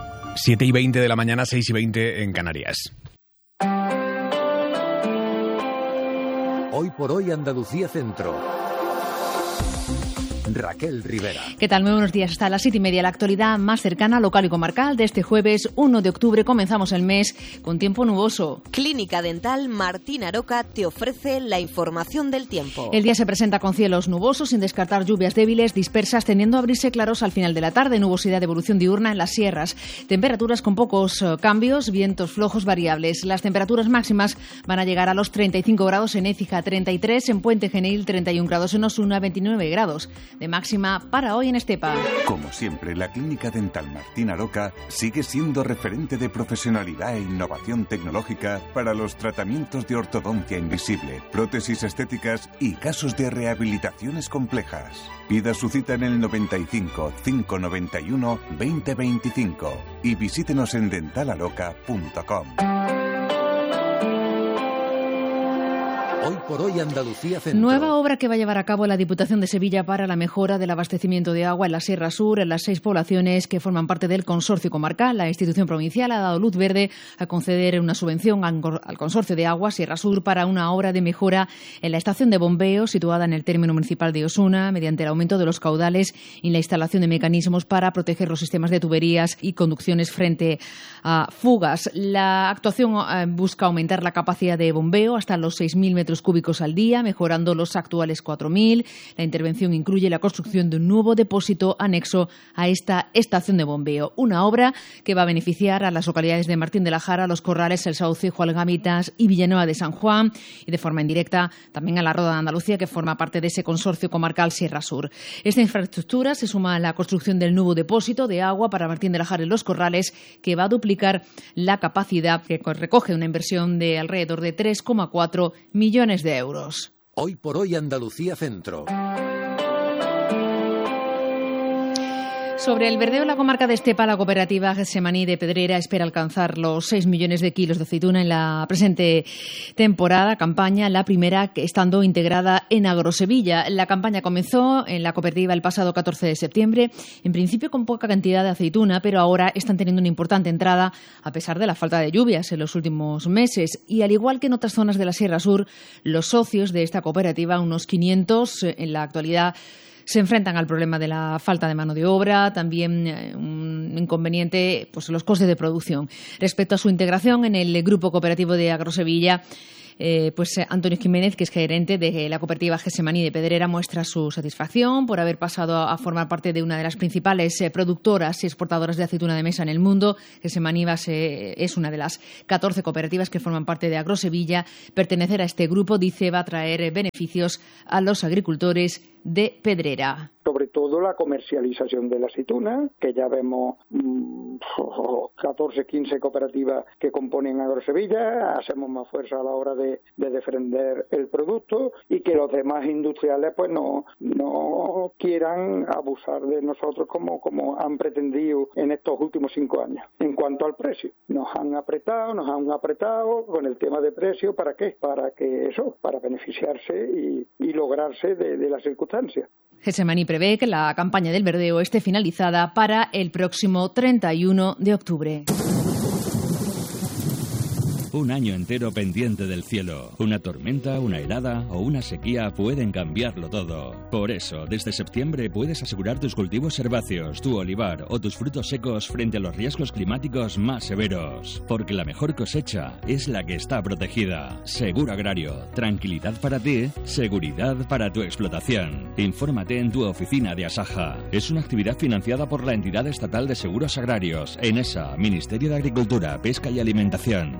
7:20 de la mañana, 6:20 en Canarias. Hoy por hoy Andalucía Centro. Raquel Rivera. ¿Qué tal? Muy buenos días. Hasta las 7:30, la actualidad más cercana, local y comarcal. De este jueves 1 de octubre comenzamos el mes con tiempo nuboso. Clínica Dental Martín Aroca te ofrece la información del tiempo. El día se presenta con cielos nubosos, sin descartar lluvias débiles dispersas, tendiendo a abrirse claros al final de la tarde. Nubosidad de evolución diurna en las sierras. Temperaturas con pocos cambios, vientos flojos variables. Las temperaturas máximas van a llegar a los 35 grados en Écija, 33 en Puente Genil, 31 grados en Osuna, 29 grados de máxima para hoy en Estepa. Como siempre, la Clínica Dental Martín Aroca sigue siendo referente de profesionalidad e innovación tecnológica para los tratamientos de ortodoncia invisible, prótesis estéticas y casos de rehabilitaciones complejas. Pida su cita en el 95 591 2025 y visítenos en dentalaroca.com. Hoy por hoy Andalucía Centro. Nueva obra que va a llevar a cabo la Diputación de Sevilla para la mejora del abastecimiento de agua en la Sierra Sur, en las 6 poblaciones que forman parte del consorcio comarcal. La institución provincial ha dado luz verde a conceder una subvención al consorcio de agua Sierra Sur para una obra de mejora en la estación de bombeo situada en el término municipal de Osuna, mediante el aumento de los caudales y la instalación de mecanismos para proteger los sistemas de tuberías y conducciones frente a fugas. La actuación busca aumentar la capacidad de bombeo hasta los 6.000 metros cúbicos al día, mejorando los actuales 4.000. La intervención incluye la construcción de un nuevo depósito anexo a esta estación de bombeo. Una obra que va a beneficiar a las localidades de Martín de la Jara, Los Corrales, El Saucejo, Algamitas y Villanueva de San Juan, y de forma indirecta también a la Roda de Andalucía, que forma parte de ese consorcio comarcal Sierra Sur. Esta infraestructura se suma a la construcción del nuevo depósito de agua para Martín de la Jara y Los Corrales, que va a duplicar la capacidad, que recoge una inversión de alrededor de 3,4 millones de euros. Hoy por hoy Andalucía Centro. Sobre el verdeo en la comarca de Estepa, la cooperativa Getsemaní de Pedrera espera alcanzar los 6 millones de kilos de aceituna en la presente campaña, la primera estando integrada en Agrosevilla. La campaña comenzó en la cooperativa el pasado 14 de septiembre, en principio con poca cantidad de aceituna, pero ahora están teniendo una importante entrada a pesar de la falta de lluvias en los últimos meses. Y al igual que en otras zonas de la Sierra Sur, los socios de esta cooperativa, unos 500 en la actualidad, se enfrentan al problema de la falta de mano de obra, también un inconveniente, pues los costes de producción. Respecto a su integración en el Grupo Cooperativo de Agrosevilla, Antonio Jiménez, que es gerente de la cooperativa Getsemaní de Pedrera, muestra su satisfacción por haber pasado a formar parte de una de las principales productoras y exportadoras de aceituna de mesa en el mundo. Getsemaní es una de las 14 cooperativas que forman parte de Agrosevilla. Pertenecer a este grupo, dice, va a traer beneficios a los agricultores de Pedrera. Sobre todo la comercialización de la aceituna, que ya vemos 14, 15 cooperativas que componen Agrosevilla, hacemos más fuerza a la hora de defender el producto y que los demás industriales pues no quieran abusar de nosotros como han pretendido en estos últimos 5 años. En cuanto al precio, nos han apretado con el tema de precio. ¿Para qué? Para beneficiarse y lograrse de las circunstancias. Getsemaní prevé que la campaña del verdeo esté finalizada para el próximo 31 de octubre. Un año entero pendiente del cielo. Una tormenta, una helada o una sequía pueden cambiarlo todo. Por eso, desde septiembre puedes asegurar tus cultivos herbáceos, tu olivar o tus frutos secos frente a los riesgos climáticos más severos. Porque la mejor cosecha es la que está protegida. Seguro Agrario. Tranquilidad para ti, seguridad para tu explotación. Infórmate en tu oficina de Asaja. Es una actividad financiada por la Entidad Estatal de Seguros Agrarios, ENESA, Ministerio de Agricultura, Pesca y Alimentación.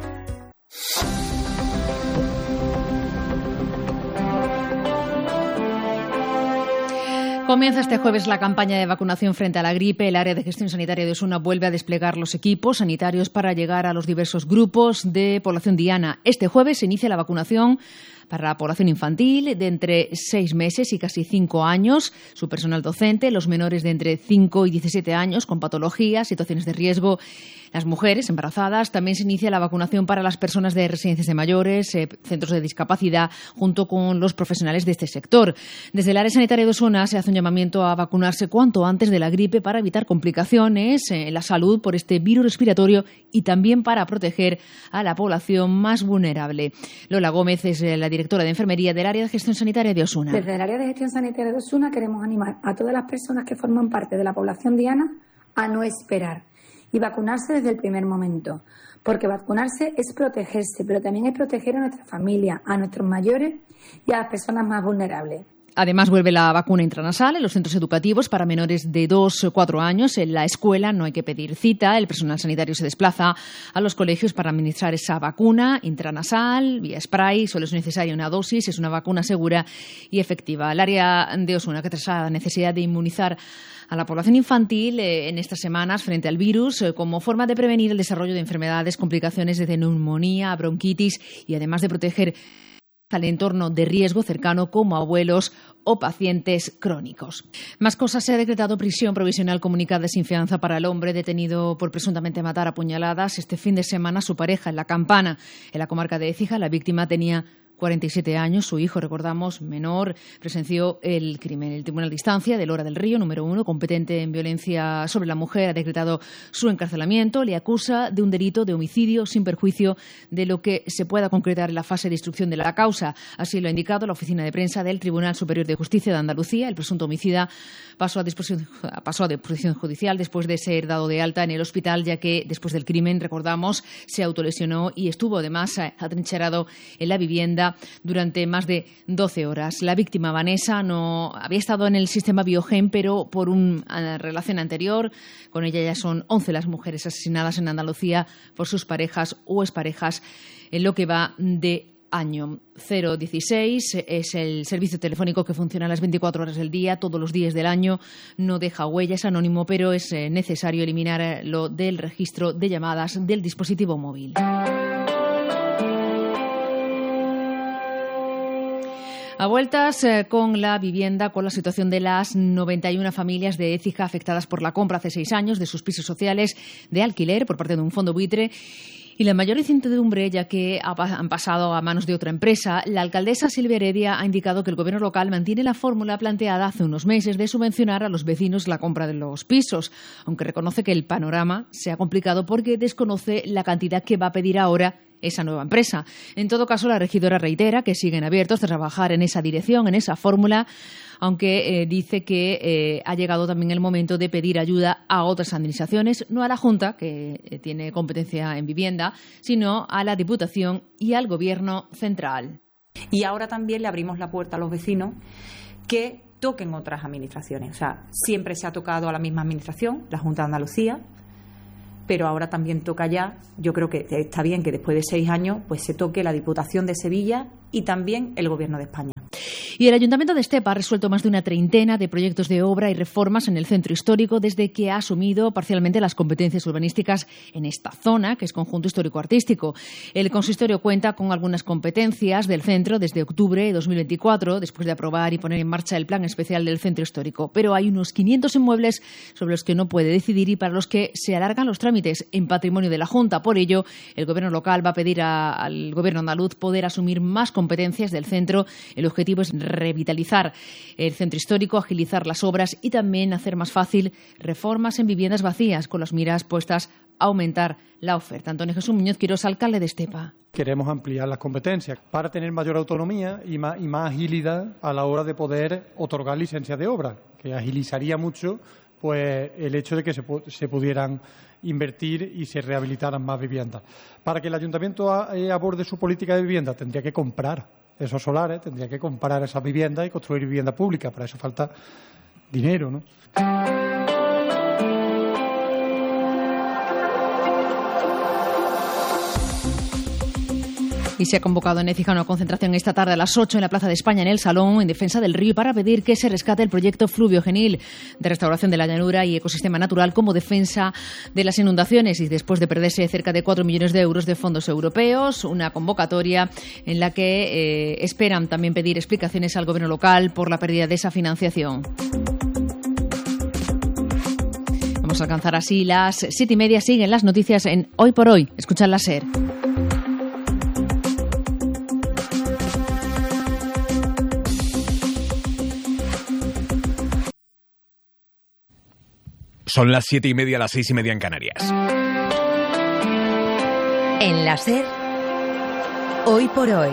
Comienza este jueves la campaña de vacunación frente a la gripe. El área de gestión sanitaria de Osuna vuelve a desplegar los equipos sanitarios para llegar a los diversos grupos de población diana. Este jueves se inicia la vacunación para la población infantil de entre 6 meses y casi 5 años, su personal docente, los menores de entre 5 y 17 años con patologías, situaciones de riesgo, las mujeres embarazadas. También se inicia la vacunación para las personas de residencias de mayores, centros de discapacidad, junto con los profesionales de este sector. Desde el área sanitaria de Osuna se hace un llamamiento a vacunarse cuanto antes de la gripe para evitar complicaciones en la salud por este virus respiratorio y también para proteger a la población más vulnerable. Lola Gómez es la directora de enfermería del área de gestión sanitaria de Osuna. Desde el área de gestión sanitaria de Osuna queremos animar a todas las personas que forman parte de la población diana a no esperar y vacunarse desde el primer momento, porque vacunarse es protegerse, pero también es proteger a nuestra familia, a nuestros mayores y a las personas más vulnerables. Además, vuelve la vacuna intranasal en los centros educativos para menores de 2 o 4 años. En la escuela no hay que pedir cita. El personal sanitario se desplaza a los colegios para administrar esa vacuna intranasal, vía spray. Solo es necesaria una dosis. Es una vacuna segura y efectiva. El área de Osuna, que traslada la necesidad de inmunizar a la población infantil en estas semanas frente al virus como forma de prevenir el desarrollo de enfermedades, complicaciones de neumonía, bronquitis y además de proteger al entorno de riesgo cercano como abuelos o pacientes crónicos. Más cosas. Se ha decretado prisión provisional comunicada sin fianza para el hombre detenido por presuntamente matar a puñaladas este fin de semana a su pareja en La Campana, en la comarca de Écija. La víctima tenía 47 años, su hijo, recordamos, menor, presenció el crimen. El Tribunal de Instancia de Lora del Río, número 1, competente en violencia sobre la mujer, ha decretado su encarcelamiento. Le acusa de un delito de homicidio sin perjuicio de lo que se pueda concretar en la fase de instrucción de la causa. Así lo ha indicado la oficina de prensa del Tribunal Superior de Justicia de Andalucía. El presunto homicida pasó a disposición judicial después de ser dado de alta en el hospital, ya que después del crimen, recordamos, se autolesionó y estuvo además atrincherado en la vivienda durante más de 12 horas. La víctima, Vanessa, no había estado en el sistema Biogen, pero por una relación anterior. Con ella ya son 11 las mujeres asesinadas en Andalucía por sus parejas o exparejas en lo que va de año. 016 es el servicio telefónico que funciona a las 24 horas del día, todos los días del año. No deja huella, es anónimo, pero es necesario eliminarlo del registro de llamadas del dispositivo móvil. A vueltas con la vivienda, con la situación de las 91 familias de Écija afectadas por la compra hace 6 años de sus pisos sociales de alquiler por parte de un fondo buitre. Y la mayor incertidumbre, ya que han pasado a manos de otra empresa, la alcaldesa Silvia Heredia ha indicado que el gobierno local mantiene la fórmula planteada hace unos meses de subvencionar a los vecinos la compra de los pisos, aunque reconoce que el panorama se ha complicado porque desconoce la cantidad que va a pedir ahora esa nueva empresa. En todo caso, la regidora reitera que siguen abiertos a trabajar en esa dirección, en esa fórmula, aunque dice que ha llegado también el momento de pedir ayuda a otras administraciones, no a la Junta, que tiene competencia en vivienda, sino a la Diputación y al Gobierno central. Y ahora también le abrimos la puerta a los vecinos que toquen otras administraciones. O sea, siempre se ha tocado a la misma administración, la Junta de Andalucía, pero ahora también toca ya, yo creo que está bien que después de 6 años pues se toque la Diputación de Sevilla y también el Gobierno de España. Y el Ayuntamiento de Estepa ha resuelto más de una treintena de proyectos de obra y reformas en el centro histórico desde que ha asumido parcialmente las competencias urbanísticas en esta zona, que es conjunto histórico-artístico. El consistorio cuenta con algunas competencias del centro desde octubre de 2024, después de aprobar y poner en marcha el plan especial del centro histórico. Pero hay unos 500 inmuebles sobre los que no puede decidir y para los que se alargan los trámites en patrimonio de la Junta. Por ello, el Gobierno local va a pedir al Gobierno andaluz poder asumir más competencias del centro. El objetivo es revitalizar el centro histórico, agilizar las obras y también hacer más fácil reformas en viviendas vacías, con las miras puestas a aumentar la oferta. Antonio Jesús Muñoz Quirós, alcalde de Estepa. Queremos ampliar las competencias para tener mayor autonomía y más agilidad a la hora de poder otorgar licencias de obra, que agilizaría mucho pues el hecho de que se pudieran invertir y se rehabilitaran más viviendas. Para que el ayuntamiento aborde su política de vivienda tendría que comprar esos solares, tendría que comprar esas viviendas y construir vivienda pública. Para eso falta dinero, ¿no? Y se ha convocado en Écija una concentración esta tarde a las 8 en la Plaza de España, en el Salón, en defensa del río, para pedir que se rescate el proyecto fluvio-genil de restauración de la llanura y ecosistema natural como defensa de las inundaciones. Y después de perderse cerca de 4 millones de euros de fondos europeos, una convocatoria en la que esperan también pedir explicaciones al Gobierno local por la pérdida de esa financiación. Vamos a alcanzar así las 7:30. Siguen las noticias en Hoy por Hoy. Escuchan la SER. Son las 7:30, las 6:30 en Canarias. En la SER, Hoy por Hoy,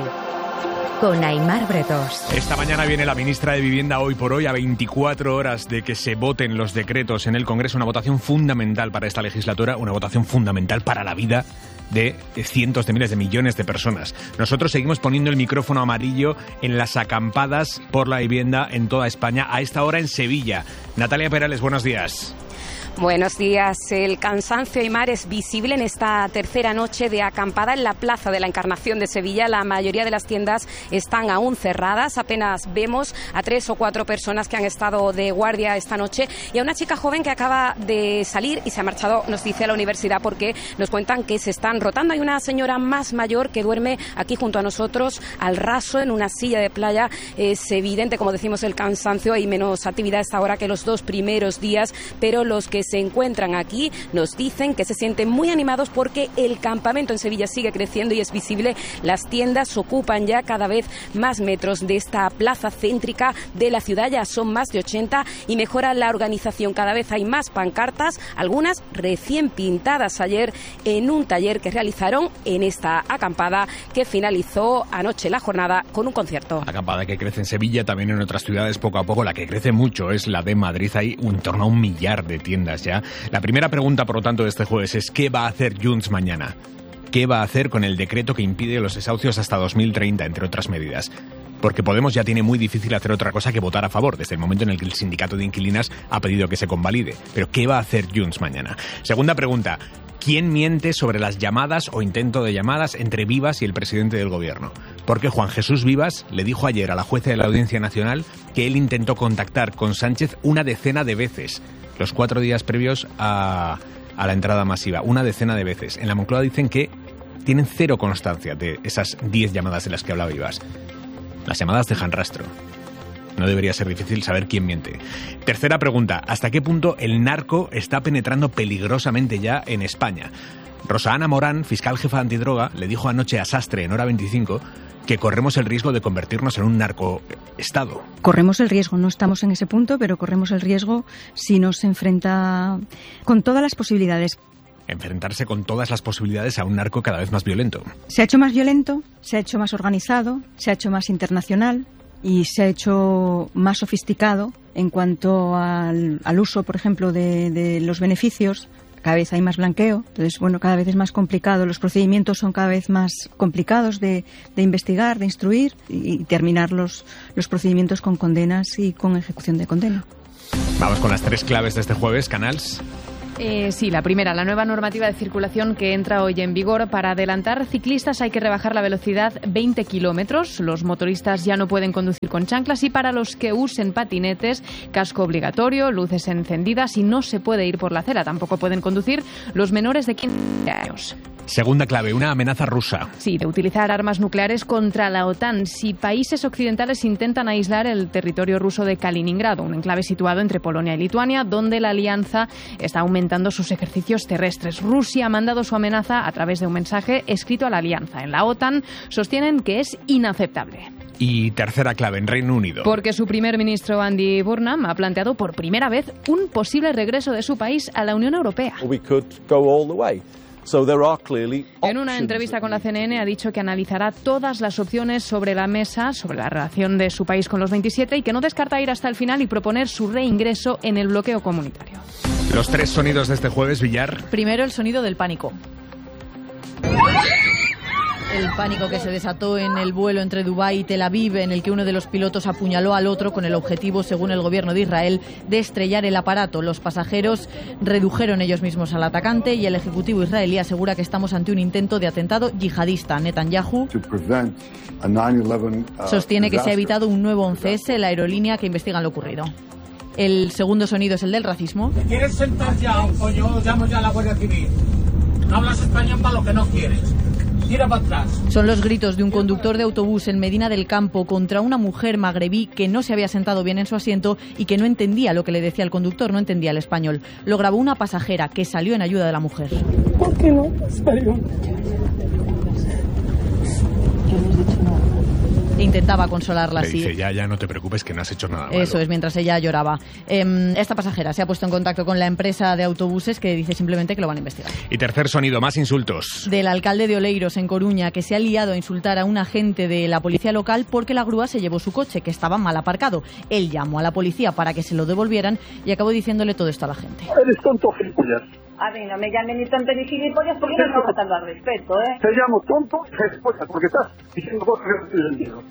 con Aimar Bretos. Esta mañana viene la ministra de Vivienda Hoy por Hoy a 24 horas de que se voten los decretos en el Congreso. Una votación fundamental para esta legislatura, una votación fundamental para la vida de cientos de miles de millones de personas. Nosotros seguimos poniendo el micrófono amarillo en las acampadas por la vivienda en toda España, a esta hora en Sevilla. Natalia Perales, buenos días. Buenos días. El cansancio, Aimar, es visible en esta tercera noche de acampada en la Plaza de la Encarnación de Sevilla. La mayoría de las tiendas están aún cerradas. Apenas vemos a 3 o 4 personas que han estado de guardia esta noche y a una chica joven que acaba de salir y se ha marchado, nos dice, a la universidad porque nos cuentan que se están rotando. Hay una señora más mayor que duerme aquí junto a nosotros al raso en una silla de playa. Es evidente, como decimos, el cansancio. Hay menos actividad a esta hora que los 2 primeros días, pero los que se encuentran aquí nos dicen que se sienten muy animados porque el campamento en Sevilla sigue creciendo y es visible. Las tiendas ocupan ya cada vez más metros de esta plaza céntrica de la ciudad. Ya son más de 80 y mejora la organización. Cada vez hay más pancartas, algunas recién pintadas ayer en un taller que realizaron en esta acampada que finalizó anoche la jornada con un concierto. Acampada que crece en Sevilla, también en otras ciudades poco a poco. La que crece mucho es la de Madrid. Hay en torno a 1 millar de tiendas ya. La primera pregunta, por lo tanto, de este jueves es ¿qué va a hacer Junts mañana? ¿Qué va a hacer con el decreto que impide los desahucios hasta 2030, entre otras medidas? Porque Podemos ya tiene muy difícil hacer otra cosa que votar a favor, desde el momento en el que el sindicato de inquilinas ha pedido que se convalide. Pero ¿qué va a hacer Junts mañana? Segunda pregunta, ¿quién miente sobre las llamadas o intento de llamadas entre Vivas y el presidente del gobierno? Porque Juan Jesús Vivas le dijo ayer a la jueza de la Audiencia Nacional que él intentó contactar con Sánchez una decena de veces, los 4 días previos a la entrada masiva, una decena de veces. En la Moncloa dicen que tienen cero constancia de esas 10 llamadas de las que hablaba Vivas. Las llamadas dejan rastro. No debería ser difícil saber quién miente. Tercera pregunta. ¿Hasta qué punto el narco está penetrando peligrosamente ya en España? Rosa Ana Morán, fiscal jefa de antidroga, le dijo anoche a Sastre en Hora 25 que corremos el riesgo de convertirnos en un narcoestado. Corremos el riesgo, no estamos en ese punto, pero corremos el riesgo si nos enfrenta con todas las posibilidades. Enfrentarse con todas las posibilidades a un narco cada vez más violento. Se ha hecho más violento, se ha hecho más organizado, se ha hecho más internacional y se ha hecho más sofisticado en cuanto al uso, por ejemplo, de los beneficios. Cada vez hay más blanqueo, entonces, cada vez es más complicado. Los procedimientos son cada vez más complicados de investigar, de instruir y terminar los procedimientos con condenas y con ejecución de condena. Vamos con las 3 claves de este jueves, Canals. Sí, la primera, la nueva normativa de circulación que entra hoy en vigor. Para adelantar ciclistas hay que rebajar la velocidad 20 kilómetros. Los motoristas ya no pueden conducir con chanclas y para los que usen patinetes, casco obligatorio, luces encendidas y no se puede ir por la acera. Tampoco pueden conducir los menores de 15 años. Segunda clave, una amenaza rusa. Sí, de utilizar armas nucleares contra la OTAN. Si países occidentales intentan aislar el territorio ruso de Kaliningrado, un enclave situado entre Polonia y Lituania, donde la alianza está aumentando sus ejercicios terrestres. Rusia ha mandado su amenaza a través de un mensaje escrito a la alianza. En la OTAN sostienen que es inaceptable. Y tercera clave, en Reino Unido. Porque su primer ministro Andy Burnham ha planteado por primera vez un posible regreso de su país a la Unión Europea. En una entrevista con la CNN ha dicho que analizará todas las opciones sobre la mesa, sobre la relación de su país con los 27 y que no descarta ir hasta el final y proponer su reingreso en el bloqueo comunitario. Los 3 sonidos de este jueves, Villar. Primero, el sonido del pánico. El pánico que se desató en el vuelo entre Dubái y Tel Aviv, en el que uno de los pilotos apuñaló al otro con el objetivo, según el gobierno de Israel, de estrellar el aparato. Los pasajeros redujeron ellos mismos al atacante y el ejecutivo israelí asegura que estamos ante un intento de atentado yihadista. Netanyahu sostiene que se ha evitado un nuevo 11S, la aerolínea que investiga lo ocurrido. El segundo sonido es el del racismo. ¿Quieres sentar ya o coño? Llamo ya a la Guardia Civil. No hablas español para lo que no quieres. Tira para atrás. Son los gritos de un conductor de autobús en Medina del Campo contra una mujer magrebí que no se había sentado bien en su asiento y que no entendía lo que le decía el conductor, no entendía el español. Lo grabó una pasajera que salió en ayuda de la mujer. ¿Por qué no? Español. Intentaba consolarla así. Dice, ya no te preocupes que no has hecho nada malo. Eso es, mientras ella lloraba. Esta pasajera se ha puesto en contacto con la empresa de autobuses que dice simplemente que lo van a investigar. Y tercer sonido, más insultos. Del alcalde de Oleiros, en Coruña, que se ha liado a insultar a un agente de la policía local porque la grúa se llevó su coche, que estaba mal aparcado. Él llamó a la policía para que se lo devolvieran y acabó diciéndole todo esto a la gente. Eres tonto, gilipollas. A mí no me llamen ni tonto ni gilipollas porque no me faltando al respeto, ¿eh? Te llamo tonto y gilipollas porque estás diciendo cosas que no tienen sentido.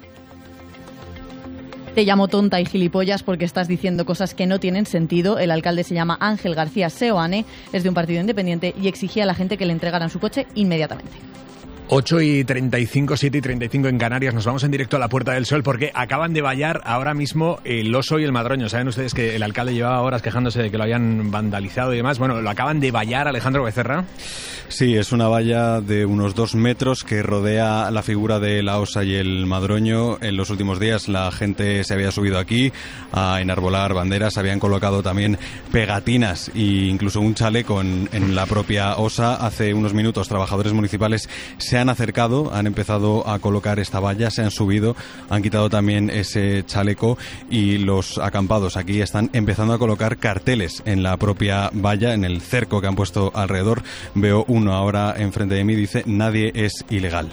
Te llamo tonta y gilipollas porque estás diciendo cosas que no tienen sentido. El alcalde se llama Ángel García Seoane, es de un partido independiente y exigía a la gente que le entregaran su coche inmediatamente. 8:35, 7:35 en Canarias. Nos vamos en directo a la Puerta del Sol porque acaban de vallar ahora mismo el Oso y el Madroño. ¿Saben ustedes que el alcalde llevaba horas quejándose de que lo habían vandalizado y demás? Bueno, lo acaban de vallar, Alejandro Becerra. Sí, es una valla de unos 2 metros que rodea la figura de la Osa y el Madroño. En los últimos días la gente se había subido aquí a enarbolar banderas, habían colocado también pegatinas e incluso un chaleco en la propia Osa. Hace unos minutos trabajadores municipales se han acercado, han empezado a colocar esta valla, se han subido, han quitado también ese chaleco y los acampados aquí están empezando a colocar carteles en la propia valla, en el cerco que han puesto alrededor. Veo uno ahora enfrente de mí, dice: nadie es ilegal.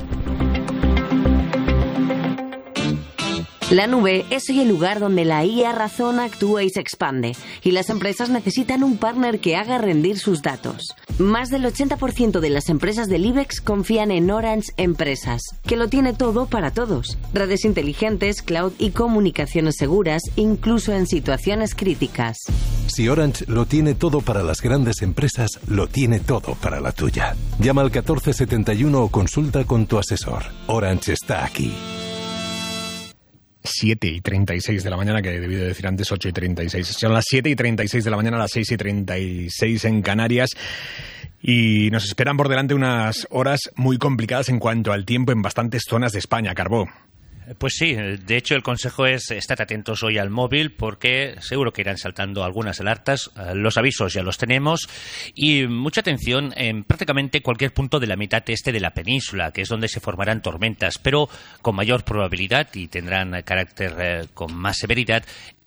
La nube es hoy el lugar donde la IA razona, actúa y se expande, y las empresas necesitan un partner que haga rendir sus datos. Más del 80% de las empresas del IBEX confían en Orange Empresas, que lo tiene todo para todos. Redes inteligentes, cloud y comunicaciones seguras, incluso en situaciones críticas. Si Orange lo tiene todo para las grandes empresas, lo tiene todo para la tuya. Llama al 1471 o consulta con tu asesor. Orange está aquí. 7:36 de la mañana, que he debido decir antes 8:36. Son las 7:36 de la mañana, las 6:36 en Canarias. Y nos esperan por delante unas horas muy complicadas en cuanto al tiempo en bastantes zonas de España, Carbó. Pues sí, de hecho el consejo es estar atentos hoy al móvil porque seguro que irán saltando algunas alertas, los avisos ya los tenemos y mucha atención en prácticamente cualquier punto de la mitad este de la península, que es donde se formarán tormentas, pero con mayor probabilidad y tendrán carácter con más severidad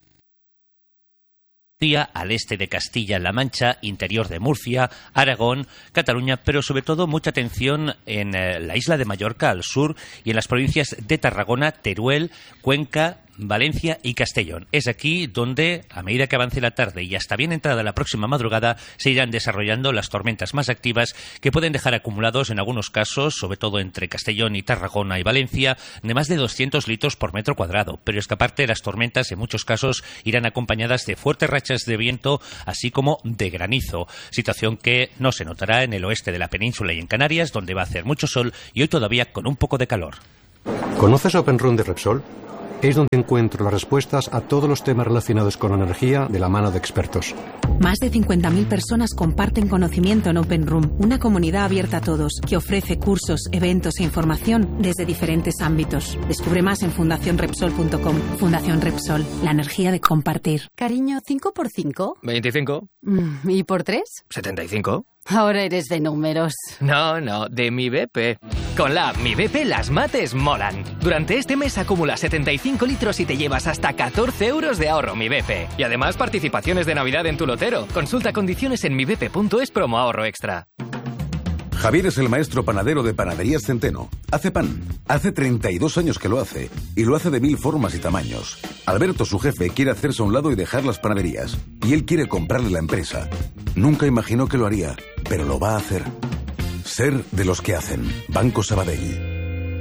al este de Castilla-La Mancha, interior de Murcia, Aragón, Cataluña, pero sobre todo mucha atención en la isla de Mallorca al sur y en las provincias de Tarragona, Teruel, Cuenca, Valencia y Castellón. Es aquí donde, a medida que avance la tarde y hasta bien entrada la próxima madrugada, se irán desarrollando las tormentas más activas que pueden dejar acumulados en algunos casos, sobre todo entre Castellón y Tarragona y Valencia, de más de 200 litros por metro cuadrado. Pero es que aparte las tormentas en muchos casos irán acompañadas de fuertes rachas de viento, así como de granizo, situación que no se notará en el oeste de la península y en Canarias, donde va a hacer mucho sol y hoy todavía con un poco de calor. ¿Conoces OpenRoom de Repsol? Es donde encuentro las respuestas a todos los temas relacionados con energía de la mano de expertos. Más de 50.000 personas comparten conocimiento en OpenRoom, una comunidad abierta a todos que ofrece cursos, eventos e información desde diferentes ámbitos. Descubre más en fundacionrepsol.com. Fundación Repsol, la energía de compartir. Cariño, ¿5 por 5? 25. ¿Y por 3? 75. Ahora eres de números. No, de Mi BP. Con la app Mi BP las mates molan. Durante este mes acumula 75 litros y te llevas hasta 14 euros de ahorro Mi BP. Y además participaciones de Navidad en tu lotero. Consulta condiciones en mibp.es promo ahorro extra. Javier es el maestro panadero de Panaderías Centeno. Hace pan. Hace 32 años que lo hace. Y lo hace de 1000 formas y tamaños. Alberto, su jefe, quiere hacerse a un lado y dejar las panaderías. Y él quiere comprarle la empresa. Nunca imaginó que lo haría, pero lo va a hacer. Ser de los que hacen. Banco Sabadell.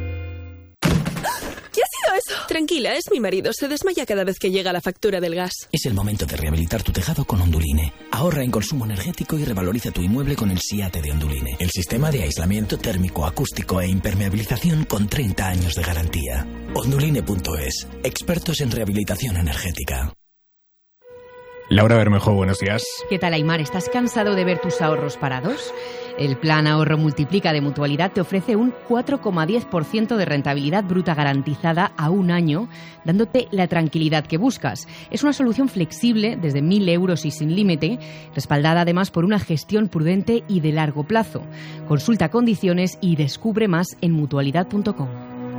¿Qué ha sido eso? Tranquila, es mi marido. Se desmaya cada vez que llega la factura del gas. Es el momento de rehabilitar tu tejado con Onduline. Ahorra en consumo energético y revaloriza tu inmueble con el SIATE de Onduline. El sistema de aislamiento térmico, acústico e impermeabilización con 30 años de garantía. Onduline.es. Expertos en rehabilitación energética. Laura Bermejo, buenos días. ¿Qué tal, Aymar? ¿Estás cansado de ver tus ahorros parados? El plan Ahorro Multiplica de Mutualidad te ofrece un 4,10% de rentabilidad bruta garantizada a un año, dándote la tranquilidad que buscas. Es una solución flexible desde 1.000 euros y sin límite, respaldada además por una gestión prudente y de largo plazo. Consulta condiciones y descubre más en mutualidad.com.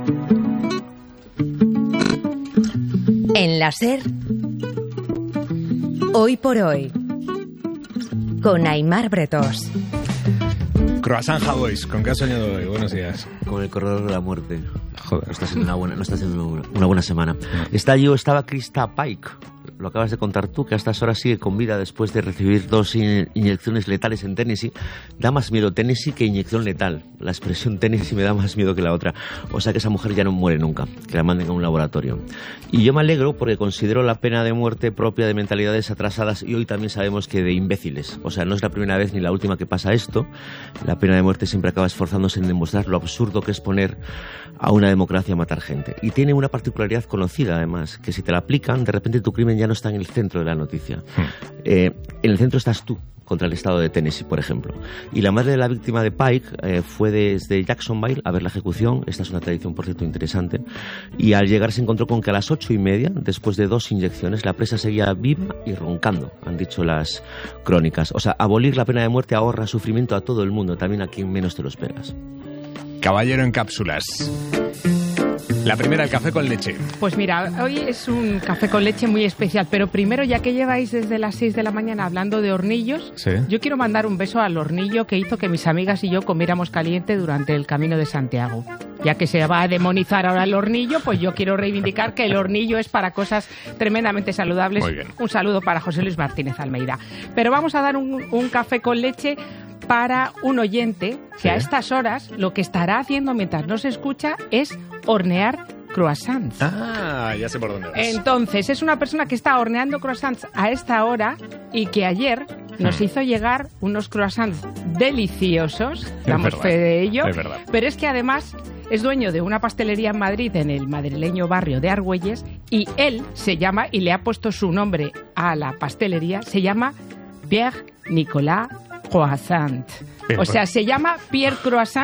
En la SER, Hoy por Hoy, con Aymar Bretós. Croissant Havois, ¿con qué has soñado hoy? Buenos días. Con el corredor de la muerte. Joder. No está siendo una buena semana. Estaba Krista Pike. Lo acabas de contar tú, que a estas horas sigue con vida después de recibir 2 inyecciones letales en Tennessee. Da más miedo Tennessee que inyección letal. La expresión Tennessee me da más miedo que la otra. O sea que esa mujer ya no muere nunca, que la manden a un laboratorio. Y yo me alegro porque considero la pena de muerte propia de mentalidades atrasadas y hoy también sabemos que de imbéciles. O sea, no es la primera vez ni la última que pasa esto. La pena de muerte siempre acaba esforzándose en demostrar lo absurdo que es poner a una democracia a matar gente. Y tiene una particularidad conocida, además, que si te la aplican, de repente tu crimen ya no está en el centro de la noticia. En el centro estás tú, contra el estado de Tennessee, por ejemplo. Y la madre de la víctima de Pike fue desde Jacksonville a ver la ejecución. Esta es una tradición, por cierto, interesante. Y al llegar se encontró con que a las 8:30, después de 2 inyecciones, la presa seguía viva y roncando, han dicho las crónicas. O sea, abolir la pena de muerte ahorra sufrimiento a todo el mundo, también a quien menos te lo esperas. Caballero en cápsulas. La primera, el café con leche. Pues mira, hoy es un café con leche muy especial, pero primero, ya que lleváis desde las 6 de la mañana hablando de hornillos, ¿sí? Yo quiero mandar un beso al hornillo que hizo que mis amigas y yo comiéramos caliente durante el Camino de Santiago. Ya que se va a demonizar ahora el hornillo, pues yo quiero reivindicar que el hornillo es para cosas tremendamente saludables. Muy bien. Un saludo para José Luis Martínez Almeida. Pero vamos a dar un café con leche para un oyente que a estas horas lo que estará haciendo mientras nos escucha es hornear croissants. Ah, ya sé por dónde vas. Entonces, es una persona que está horneando croissants a esta hora y que ayer nos hizo llegar unos croissants deliciosos, damos fe de ello, pero es que además es dueño de una pastelería en Madrid, en el madrileño barrio de Argüelles, y él se llama, y le ha puesto su nombre a la pastelería, se llama Pierre Nicolas Croissant. O sea, se llama Pierre Croissant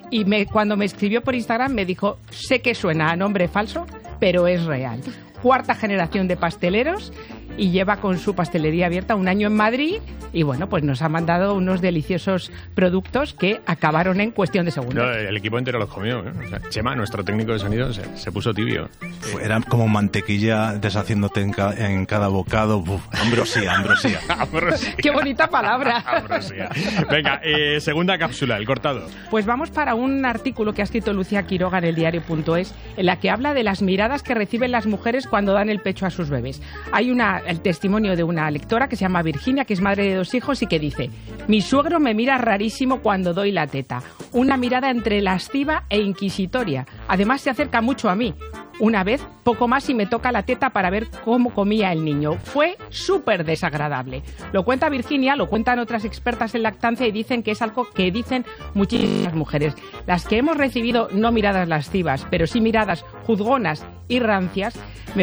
Y cuando me escribió por Instagram me dijo, sé que suena a nombre falso, pero es real. 4ª generación de pasteleros y lleva con su pastelería abierta 1 año en Madrid y bueno, pues nos ha mandado unos deliciosos productos que acabaron en cuestión de segundos. No, el equipo entero los comió, ¿eh? O sea, Chema, nuestro técnico de sonido, se puso tibio. Era como mantequilla deshaciéndote en cada bocado. Uf, ambrosía. Ambrosía. ¡Qué bonita palabra! Ambrosía. Venga, segunda cápsula, el cortado. Pues vamos para un artículo que ha escrito Lucía Quiroga en eldiario.es, en la que habla de las miradas que reciben las mujeres cuando dan el pecho a sus bebés. Hay el testimonio de una lectora que se llama Virginia, que es madre de 2 hijos y que dice: mi suegro me mira rarísimo cuando doy la teta. Una mirada entre lasciva e inquisitoria. Además se acerca mucho a mí. Una vez, poco más, y me toca la teta para ver cómo comía el niño. Fue súper desagradable. Lo cuenta Virginia, lo cuentan otras expertas en lactancia y dicen que es algo que dicen muchísimas mujeres. Las que hemos recibido no miradas lascivas, pero sí miradas juzgonas y rancias, me